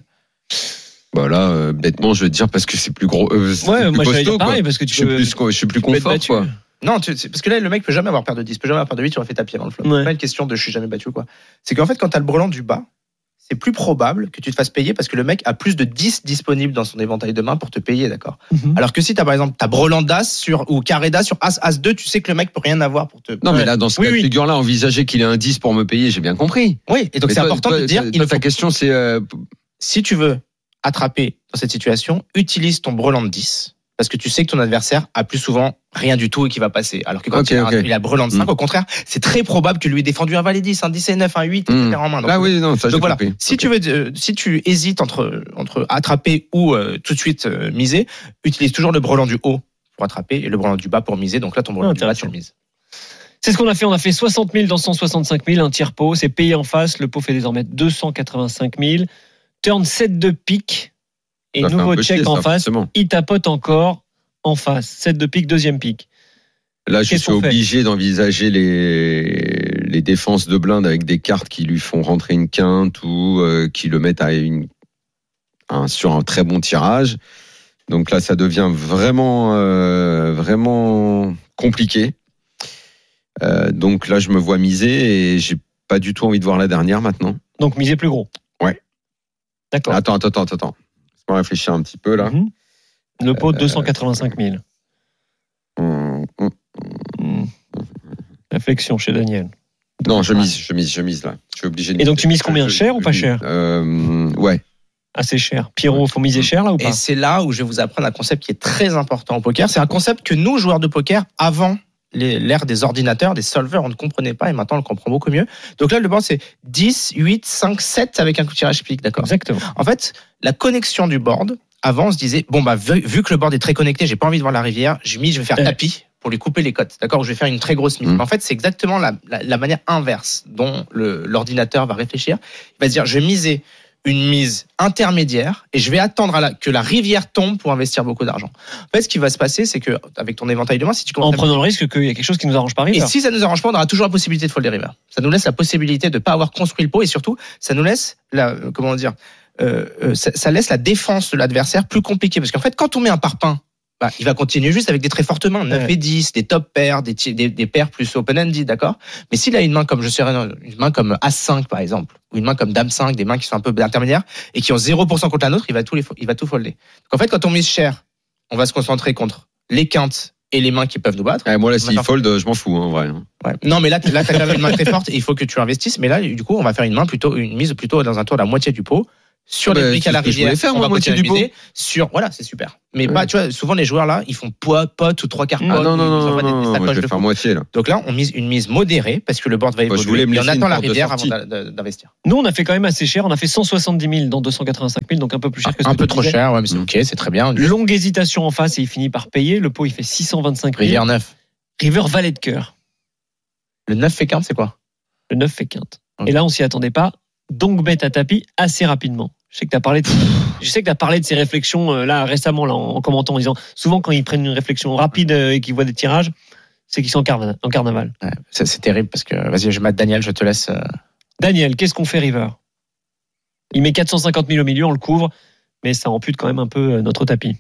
Bah là, euh, bêtement, je veux te dire parce que c'est plus gros. Euh, c'est ouais, plus moi costaud, j'allais dire pareil parce que tu je suis peux, plus, je suis plus confort, quoi. Non, tu, parce que là, le mec peut jamais avoir paire de dix, peut jamais avoir paire de huit, tu aurais fait tapis avant le flop. Ouais. C'est pas une question de je suis jamais battu ou quoi. C'est qu'en fait, quand t'as le brelan du bas, c'est plus probable que tu te fasses payer parce que le mec a plus de dix disponibles dans son éventail de main pour te payer, d'accord. Mm-hmm. Alors que si t'as par exemple, t'as brelan d'as sur, ou carré d'as sur as, as deux, tu sais que le mec peut rien avoir pour te. Non, mais là, dans ce oui, cas de oui. figure-là, envisager qu'il ait un dix pour me payer, j'ai bien compris. Oui, et donc mais c'est toi, important toi, de dire. Toi, ta faut... question, c'est, euh... si tu veux attraper dans cette situation, utilise ton brelan de dix parce que tu sais que ton adversaire a plus souvent rien du tout et qui va passer. Alors que quand okay, il, a, okay. il a brelan de cinq, mmh. au contraire, c'est très probable que lui ait défendu un valet dix, un dix et neuf, un huit, et cetera mmh. en main. Donc, ah oui, non, ça, donc voilà. Compris. Si okay. tu veux, euh, si tu hésites entre entre attraper ou euh, tout de suite euh, miser, utilise toujours le brelan du haut pour attraper et le brelan du bas pour miser. Donc là, ton brelan ah, du bas, tu le mises. C'est ce qu'on a fait. On a fait soixante mille dans cent soixante-cinq mille, un tiers pot. C'est payé en face. Le pot fait désormais deux cent quatre-vingt-cinq mille. Turn sept de pique. Et ça nouveau check chier, en ça, face, forcément. Il tapote encore en face. sept de pique, deuxième pique. Là, je Qu'est-ce suis obligé fait d'envisager les, les défenses de blinde avec des cartes qui lui font rentrer une quinte ou euh, qui le mettent à une, un, sur un très bon tirage. Donc là, ça devient vraiment, euh, vraiment compliqué. Euh, donc là, je me vois miser et j'ai pas du tout envie de voir la dernière maintenant. Donc miser plus gros. Ouais. D'accord. Attends, attends, attends, attends. On va réfléchir un petit peu là. Mmh. Le pot, deux cent quatre-vingt-cinq mille. Mmh. Mmh. Réflexion chez Daniel. Non, je mise, je mise, je mise là. Je suis obligé de Et donc tu mises combien? je, cher je, ou pas cher? euh, Ouais. Assez cher. Pierrot, faut miser cher là ou pas? Et c'est là où je vais vous apprendre un concept qui est très important au poker. C'est un concept que nous, joueurs de poker, avant l'ère des ordinateurs, des solvers, on ne comprenait pas et maintenant on le comprend beaucoup mieux. Donc là, le board, c'est dix, huit, cinq, sept avec un coup de tirage pique, d'accord? Exactement. En fait, la connexion du board, avant, on se disait, bon, bah, vu, vu que le board est très connecté, j'ai pas envie de voir la rivière, je mise, je vais faire euh. tapis pour lui couper les cotes, d'accord? Ou je vais faire une très grosse mise. Mmh. Mais en fait, c'est exactement la, la, la manière inverse dont le, l'ordinateur va réfléchir. Il va se dire, je vais miser une mise intermédiaire et je vais attendre à la, que la rivière tombe pour investir beaucoup d'argent. En fait, ce qui va se passer, c'est que avec ton éventail de main, si tu en prenant le risque qu'il y a quelque chose qui nous arrange pas river. Et si ça nous arrange pas, on aura toujours la possibilité de fold des river. Ça nous laisse la possibilité de pas avoir construit le pot et surtout, ça nous laisse la, comment dire, euh, ça, ça laisse la défense de l'adversaire plus compliquée parce qu'en fait, quand on met un parpaing Bah, il va continuer juste avec des très fortes mains, neuf ouais. et dix, des top pairs, des, des, des paires plus open-ended, d'accord. Mais s'il a une main comme je serais une main comme As cinq par exemple, ou une main comme Dame cinq, des mains qui sont un peu intermédiaires et qui ont zéro pour cent contre la nôtre, il va tout les, il va tout folder. Donc en fait, quand on mise cher, on va se concentrer contre les quintes et les mains qui peuvent nous battre. Ouais, moi là, s'il fold, je m'en fous, hein, en vrai. Ouais. Non, mais là, là, t'as quand même une main très forte et il faut que tu investisses. Mais là, du coup, on va faire une main plutôt, une mise plutôt dans un tour de la moitié du pot. Sur les briques à la rivière, faire, on moi, va moitié du pot. Sur, voilà, c'est super. Mais ouais. pas, tu vois, souvent les joueurs là, ils font pot, pot ou trois quarts pot. Ah non, non, non, non, des, non, des non moi, je vais faire moitié là. Donc là, on mise une mise modérée parce que le board va évoluer. Moi, et on attend la rivière avant d'investir. Nous, on a fait quand même assez cher. On a fait cent soixante-dix mille dans deux cent quatre-vingt-cinq mille, donc un peu plus cher que ce Un que peu trop disais. cher, ouais, mais c'est ok, c'est très bien. Longue hésitation en face et il finit par payer. Le pot, il fait six cent vingt-cinq mille. Rivière neuf. River valet de cœur. Le neuf fait quinte, c'est quoi? Le neuf fait quinte. Okay. Et là, on s'y attendait pas. Donc, bête à tapis assez rapidement. Je sais que tu as parlé de, je sais que tu as parlé de ces réflexions euh, là récemment là en, en commentant en disant souvent quand ils prennent une réflexion rapide euh, et qu'ils voient des tirages, c'est qu'ils sont en, carna- en carnaval. Ouais, ça, c'est terrible parce que vas-y, je mets Daniel, je te laisse. Euh... Daniel, qu'est-ce qu'on fait River? Il met quatre cent cinquante mille au milieu, on le couvre, mais ça ampute quand même un peu euh, notre tapis.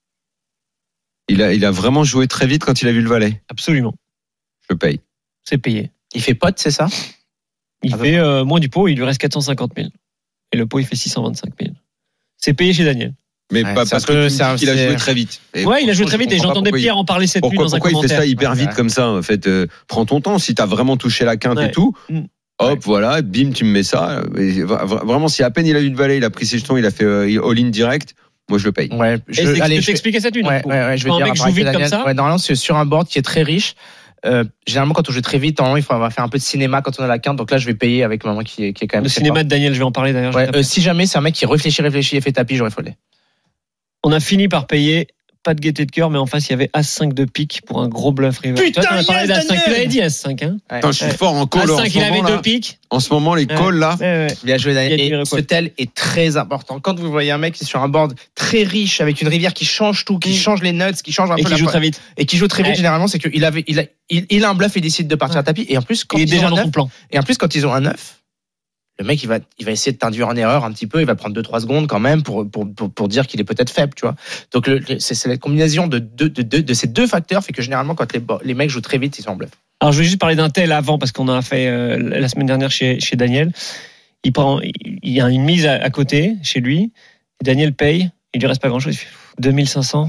Il a, il a vraiment joué très vite quand il a vu le valet. Absolument. Je paye. C'est payé. Il fait pote, c'est ça? Il ah fait euh, moins du pot, il lui reste quatre cent cinquante mille. Et le pot, il fait six cent vingt-cinq mille. C'est payé chez Daniel. Mais ouais, pas parce que c'est un, il a joué très vite. Et ouais, il a joué très vite et j'entendais Pierre en parler cette pourquoi, nuit dans pourquoi un commentaire. Pourquoi il fait ça hyper vite ouais. comme ça en fait euh, prends ton temps. Si t'as vraiment touché la quinte ouais. et tout, mm. hop, ouais. voilà, bim, tu me mets ça. Et vraiment, si à peine il a eu de valet, il a pris ses jetons, il a fait euh, all-in direct. Moi, je le paye. Ouais, je, et allez, je t'expliquais cette nuit. Ouais, ouais, ouais, je vais un dire mec joue vite comme ça. Ouais, normalement, c'est sur un board qui est très riche. Euh, généralement, quand on joue très vite, il faut avoir fait un peu de cinéma quand on a la quinte. Donc là, je vais payer avec maman qui est, qui est quand même. Le cinéma fort. de Daniel, je vais en parler d'ailleurs. Ouais, euh, si jamais c'est un mec qui réfléchit, réfléchit et fait tapis, j'aurais foldé. On a fini par payer. Pas de gaieté de cœur, mais en face, il y avait As cinq de pique pour un gros bluff river. Putain, tu vois, yes, parlé d'As cinq. Tu l'avais dit As cinq, hein? Ouais. Attends, je suis ouais. fort en call. As cinq, il avait là, deux piques. En ce moment, les calls, là. Ouais, ouais. Bien joué, Daniel. Et ce tel est très important. Quand vous voyez un mec qui est sur un board très riche, avec une rivière qui change tout, qui mmh. change les nuts, qui change un et peu qui la joue très vite. Et qui joue très vite, ouais. généralement, c'est qu'il avait, il a, il, il a un bluff et décide de partir ouais. à tapis. Et en plus, quand il est ils déjà ont dans un son neuf, plan. Et en plus, quand ils ont un neuf, le mec, il va, il va essayer de t'induire en erreur un petit peu. Il va prendre deux trois secondes quand même pour, pour, pour, pour dire qu'il est peut-être faible, tu vois. Donc, le, c'est, c'est la combinaison de, de, de, de, de ces deux facteurs fait que généralement, quand les, les mecs jouent très vite, ils sont en bluff. Alors, je vais juste parler d'un tel avant parce qu'on en a fait euh, la semaine dernière chez, chez Daniel. Il prend, il y a une mise à, à côté chez lui. Et Daniel paye. Il lui reste pas grand chose. Il fait deux mille cinq cents.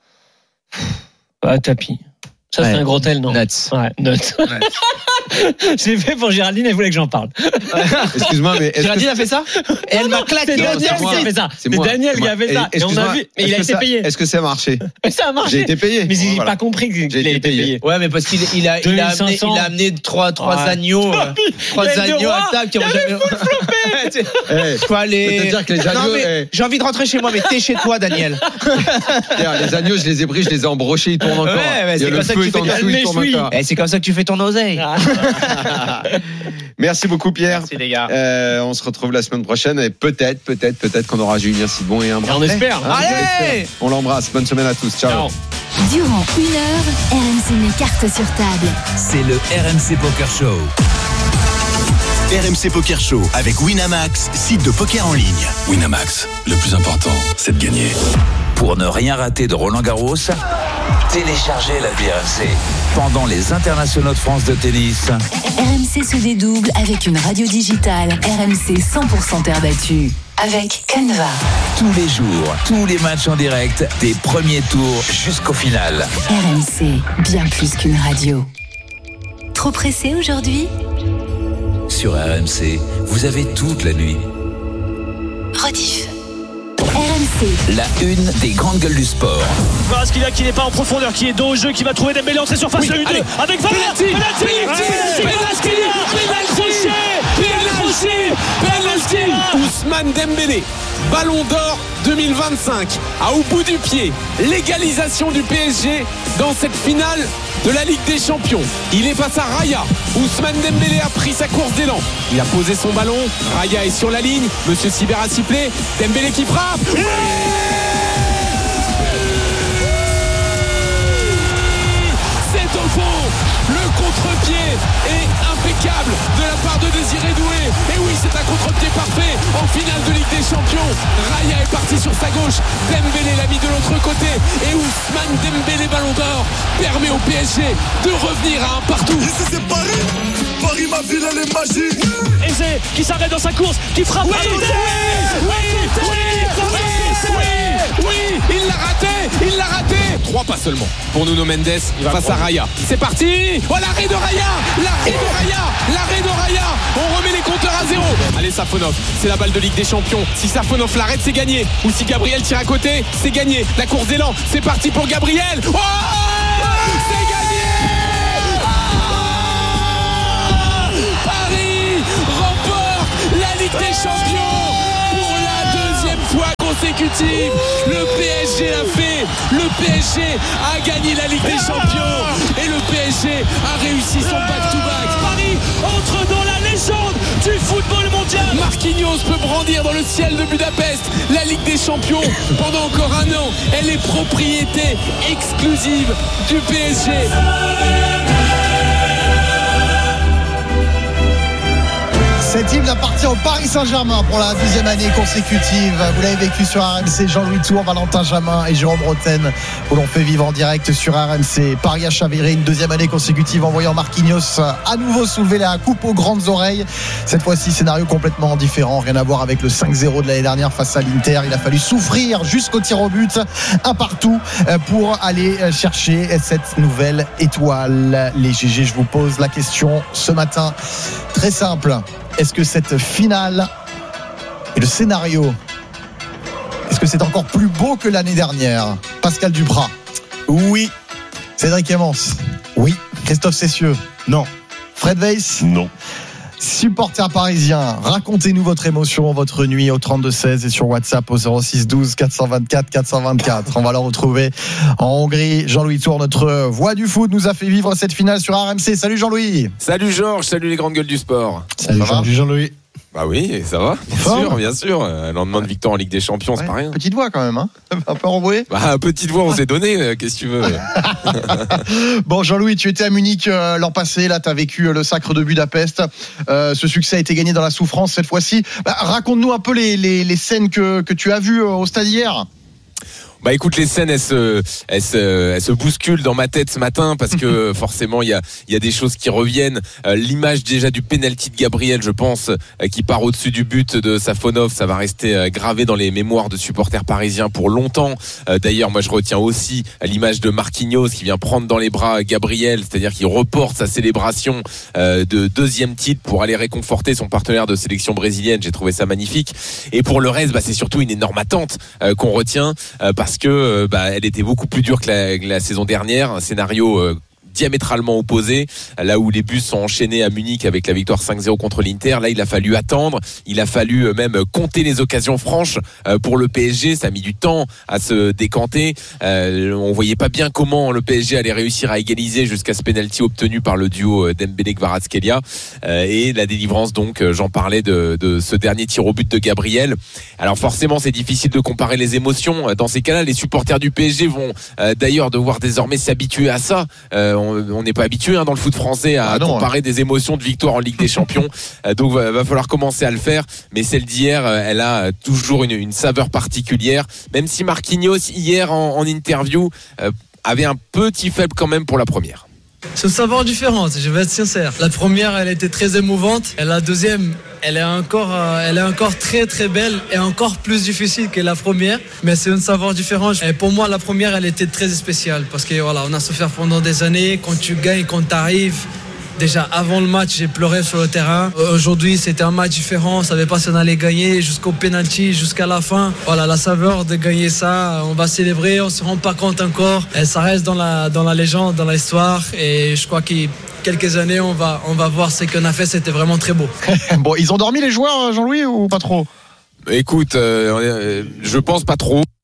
Ah, tapis. Ça, ouais. C'est un gros tel, non? Nuts. Ouais, nuts. J'ai fait pour Géraldine, elle voulait que j'en parle. Excuse-moi, mais. Géraldine a fait ça? Et elle m'a claqué. C'est Daniel qui a fait ça. C'est Daniel qui a fait ça. Et on a vu. Et il a été payé. Est-ce que ça a marché? Ça a marché. J'ai été payé. Mais il n'a pas compris qu'il a été payé. Ouais, mais parce qu'il il a, il a amené, il a amené trois, trois agneaux. Trois agneaux à table qui ont jamais. Quoi, les. J'ai envie de rentrer chez moi, mais t'es chez toi, Daniel. Les agneaux, je les ai pris, je les ai embrochés, ils tournent encore. C'est comme ça que tu fais ton oseille. C'est comme ça que tu fais ton oseille. Merci beaucoup Pierre. Merci les gars. Euh, on se retrouve la semaine prochaine et peut-être, peut-être, peut-être qu'on aura Julien Sidbon et un bras. On espère. Hein, Allez, on l'embrasse. Bonne semaine à tous. Ciao. Ciao. Durant une heure, R M C met cartes sur table. C'est le R M C Poker Show. R M C Poker Show avec Winamax, site de poker en ligne. Winamax, le plus important, c'est de gagner. Pour ne rien rater de Roland Garros, téléchargez l'appli R M C. Pendant les internationaux de France de tennis, R M C se dédouble avec une radio digitale R M C cent pour cent terre battue. Avec Canva. Tous les jours, tous les matchs en direct, des premiers tours jusqu'au final. R M C, bien plus qu'une radio. Trop pressé aujourd'hui ? Sur R M C, vous avez toute la nuit. Rediff. R M C. La une des grandes gueules du sport. Parce qu'il a qui n'est pas en profondeur, qui est dos au jeu, qui va trouver Dembélé entrée surface oui, le U deux avec Valère. Penalty, penalty, penalty, Ousmane Dembélé, Ballon d'Or deux mille vingt-cinq, à au bout du pied, l'égalisation du P S G dans cette finale de la Ligue des Champions. Il est face à Raya. Ousmane Dembélé a pris sa course d'élan. Il a posé son ballon. Raya est sur la ligne. Monsieur Sibert a sifflé. Dembélé qui frappe. Oui, c'est au fond. Le contre-pied est impeccable de la part de Désiré Doué. Et oui, c'est un contre-pied parfait en finale de Ligue des Champions. Raya est parti sur sa gauche. Dembélé l'a mis de l'autre côté. Et Ousmane Dembélé, ballon d'or, permet au P S G de revenir à un partout. Ici c'est Paris. Paris, ma ville, elle est magique. Eze qui s'arrête dans sa course, qui frappe. Oui, oui, oui, oui, oui, oui, oui, il l'a raté, il l'a raté. Trois pas seulement pour Nuno Mendes face à Raya. C'est parti. Oh, l'arrêt de Raya, l'arrêt de Raya, l'arrêt de Raya. On remet les compteurs à zéro. Allez, Safonov, c'est la balle de Ligue des Champions. Si Safonov l'arrête, c'est gagné. Ou si Gabriel tire à côté, c'est gagné. La course d'élan, c'est parti pour Gabriel. Oh, c'est gagné. Paris remporte la Ligue des Champions pour la deuxième fois consécutive. Le P S G l'a fait. Le P S G a gagné la Ligue des Champions et le P S G a réussi son back-to-back. Paris entre dans la légende du football mondial. Marquinhos peut brandir dans le ciel de Budapest la Ligue des Champions pendant encore un an. Elle est propriété exclusive du P S G. Cet hymne appartient au Paris Saint-Germain pour la deuxième année consécutive. Vous l'avez vécu sur R M C, Jean-Louis Tour, Valentin Jamin et Jérôme Roten, où l'on fait vivre en direct sur R M C. Paris a chaviré une deuxième année consécutive en voyant Marquinhos à nouveau soulever la coupe aux grandes oreilles. Cette fois-ci, scénario complètement différent, rien à voir avec le cinq zéro de l'année dernière face à l'Inter. Il a fallu souffrir jusqu'au tir au but, un partout, pour aller chercher cette nouvelle étoile. Les G G, je vous pose la question ce matin, très simple. Est-ce que cette finale et le scénario, est-ce que c'est encore plus beau que l'année dernière? Pascal Duprat? Oui. Cédric Emmons? Oui. Christophe Cessieux? Non. Fred Weiss? Non. Supporters parisiens, racontez-nous votre émotion, votre nuit au trente-deux seize et sur WhatsApp au zéro six douze quatre cent vingt-quatre quatre cent vingt-quatre. On va le retrouver en Hongrie. Jean-Louis Tour, notre voix du foot, nous a fait vivre cette finale sur R M C. Salut Jean-Louis. Salut Georges, salut les grandes gueules du sport. Salut Jean-Louis. Bah oui, ça va, bien Fort. sûr, bien sûr. Un lendemain de victoire en Ligue des Champions, ouais, c'est pas rien. Petite voix quand même, hein, un peu enroué. Bah, petite voix, on s'est donné, qu'est-ce que tu veux. Bon, Jean-Louis, tu étais à Munich euh, l'an passé, là, tu as vécu euh, le sacre de Budapest. Euh, ce succès a été gagné dans la souffrance cette fois-ci. Bah, raconte-nous un peu les, les, les scènes que, que tu as vues euh, au stade hier. Bah écoute, les scènes elles se, elles se, elles se bousculent dans ma tête ce matin parce que forcément il y a, il y a des choses qui reviennent. Euh, l'image déjà du penalty de Gabriel, je pense, euh, qui part au-dessus du but de Safonov, ça va rester euh, gravé dans les mémoires de supporters parisiens pour longtemps. Euh, d'ailleurs, moi je retiens aussi l'image de Marquinhos qui vient prendre dans les bras Gabriel, c'est-à-dire qu'il reporte sa célébration euh, de deuxième titre pour aller réconforter son partenaire de sélection brésilienne. J'ai trouvé ça magnifique. Et pour le reste, bah, c'est surtout une énorme attente euh, qu'on retient euh, parce parce que bah, elle était beaucoup plus dure que la, que la saison dernière, un scénario euh, diamétralement opposé, là où les bus sont enchaînés à Munich avec la victoire cinq zéro contre l'Inter. Là il a fallu attendre, il a fallu même compter les occasions franches pour le P S G, ça a mis du temps à se décanter. Euh, on voyait pas bien comment le P S G allait réussir à égaliser jusqu'à ce penalty obtenu par le duo Dembélé-Kvaratskhelia, euh, et la délivrance donc, j'en parlais de, de ce dernier tir au but de Gabriel. Alors forcément c'est difficile de comparer les émotions dans ces cas-là. Les supporters du P S G vont euh, d'ailleurs devoir désormais s'habituer à ça. euh, on n'est pas habitué hein, dans le foot français à ah non, comparer hein. des émotions de victoire en Ligue des Champions. Donc va, va falloir commencer à le faire. Mais celle d'hier, elle a toujours une, une saveur particulière. Même si Marquinhos hier en, en interview euh, avait un petit faible quand même pour la première. C'est une saveur différente, je vais être sincère. La première, elle était très émouvante. Et la deuxième, elle est encore, euh, elle est encore très très belle et encore plus difficile que la première. Mais c'est une saveur différente. Et pour moi, la première, elle était très spéciale parce que voilà, on a souffert pendant des années. Quand tu gagnes, quand tu arrives. Déjà avant le match, j'ai pleuré sur le terrain. Aujourd'hui, c'était un match différent. On ne savait pas si on allait gagner jusqu'au penalty, jusqu'à la fin. Voilà, la saveur de gagner ça, on va célébrer. On ne se rend pas compte encore. Et ça reste dans la, dans la légende, dans l'histoire. Et je crois qu'il quelques années, on va, on va voir ce qu'on a fait. C'était vraiment très beau. Bon, ils ont dormi les joueurs, Jean-Louis, ou pas trop ? Écoute, euh, je pense pas trop.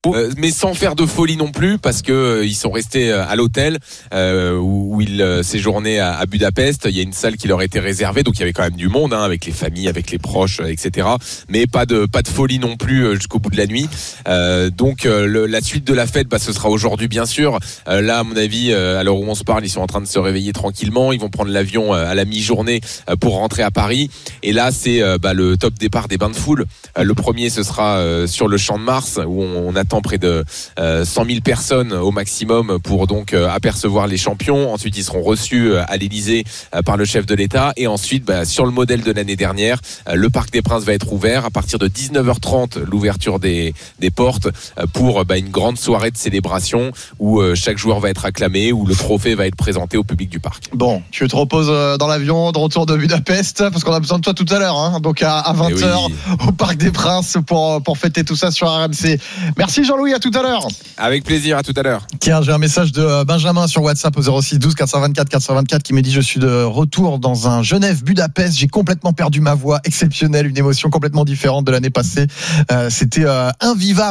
Euh, mais sans faire de folie non plus, parce que euh, ils sont restés à l'hôtel euh, où, où ils euh, séjournaient à, à Budapest. Il y a une salle qui leur était réservée, donc il y avait quand même du monde, hein, avec les familles, avec les proches, et cetera. Mais pas de pas de folie non plus euh, jusqu'au bout de la nuit. Euh, donc euh, le, la suite de la fête, bah, ce sera aujourd'hui bien sûr. Euh, là, à mon avis, euh, à l'heure où on se parle, ils sont en train de se réveiller tranquillement. Ils vont prendre l'avion euh, à la mi-journée euh, pour rentrer à Paris. Et là, c'est euh, bah, le top départ des bains de foule. Euh, le premier, ce sera euh, sur le Champ de Mars, où on, on attend près de euh, cent mille personnes au maximum pour donc euh, apercevoir les champions. Ensuite, ils seront reçus euh, à l'Élysée euh, par le chef de l'État. Et ensuite, bah, sur le modèle de l'année dernière, euh, le Parc des Princes va être ouvert à partir de dix-neuf heures trente, l'ouverture des, des portes euh, pour bah, une grande soirée de célébration où euh, chaque joueur va être acclamé, où le trophée va être présenté au public du parc. Bon, tu te reposes dans l'avion de retour de Budapest parce qu'on a besoin de toi tout à l'heure, hein. Donc à, à vingt heures oui. Au Parc des Princes pour, pour fêter tout ça sur R M C. Merci Jean-Louis, à tout à l'heure. Avec plaisir, à tout à l'heure. Tiens, j'ai un message de Benjamin sur WhatsApp au zéro six douze quatre cent vingt-quatre quatre cent vingt-quatre qui me dit: je suis de retour dans un Genève-Budapest, j'ai complètement perdu ma voix, exceptionnelle, une émotion complètement différente de l'année passée. Euh, c'était euh, invivable.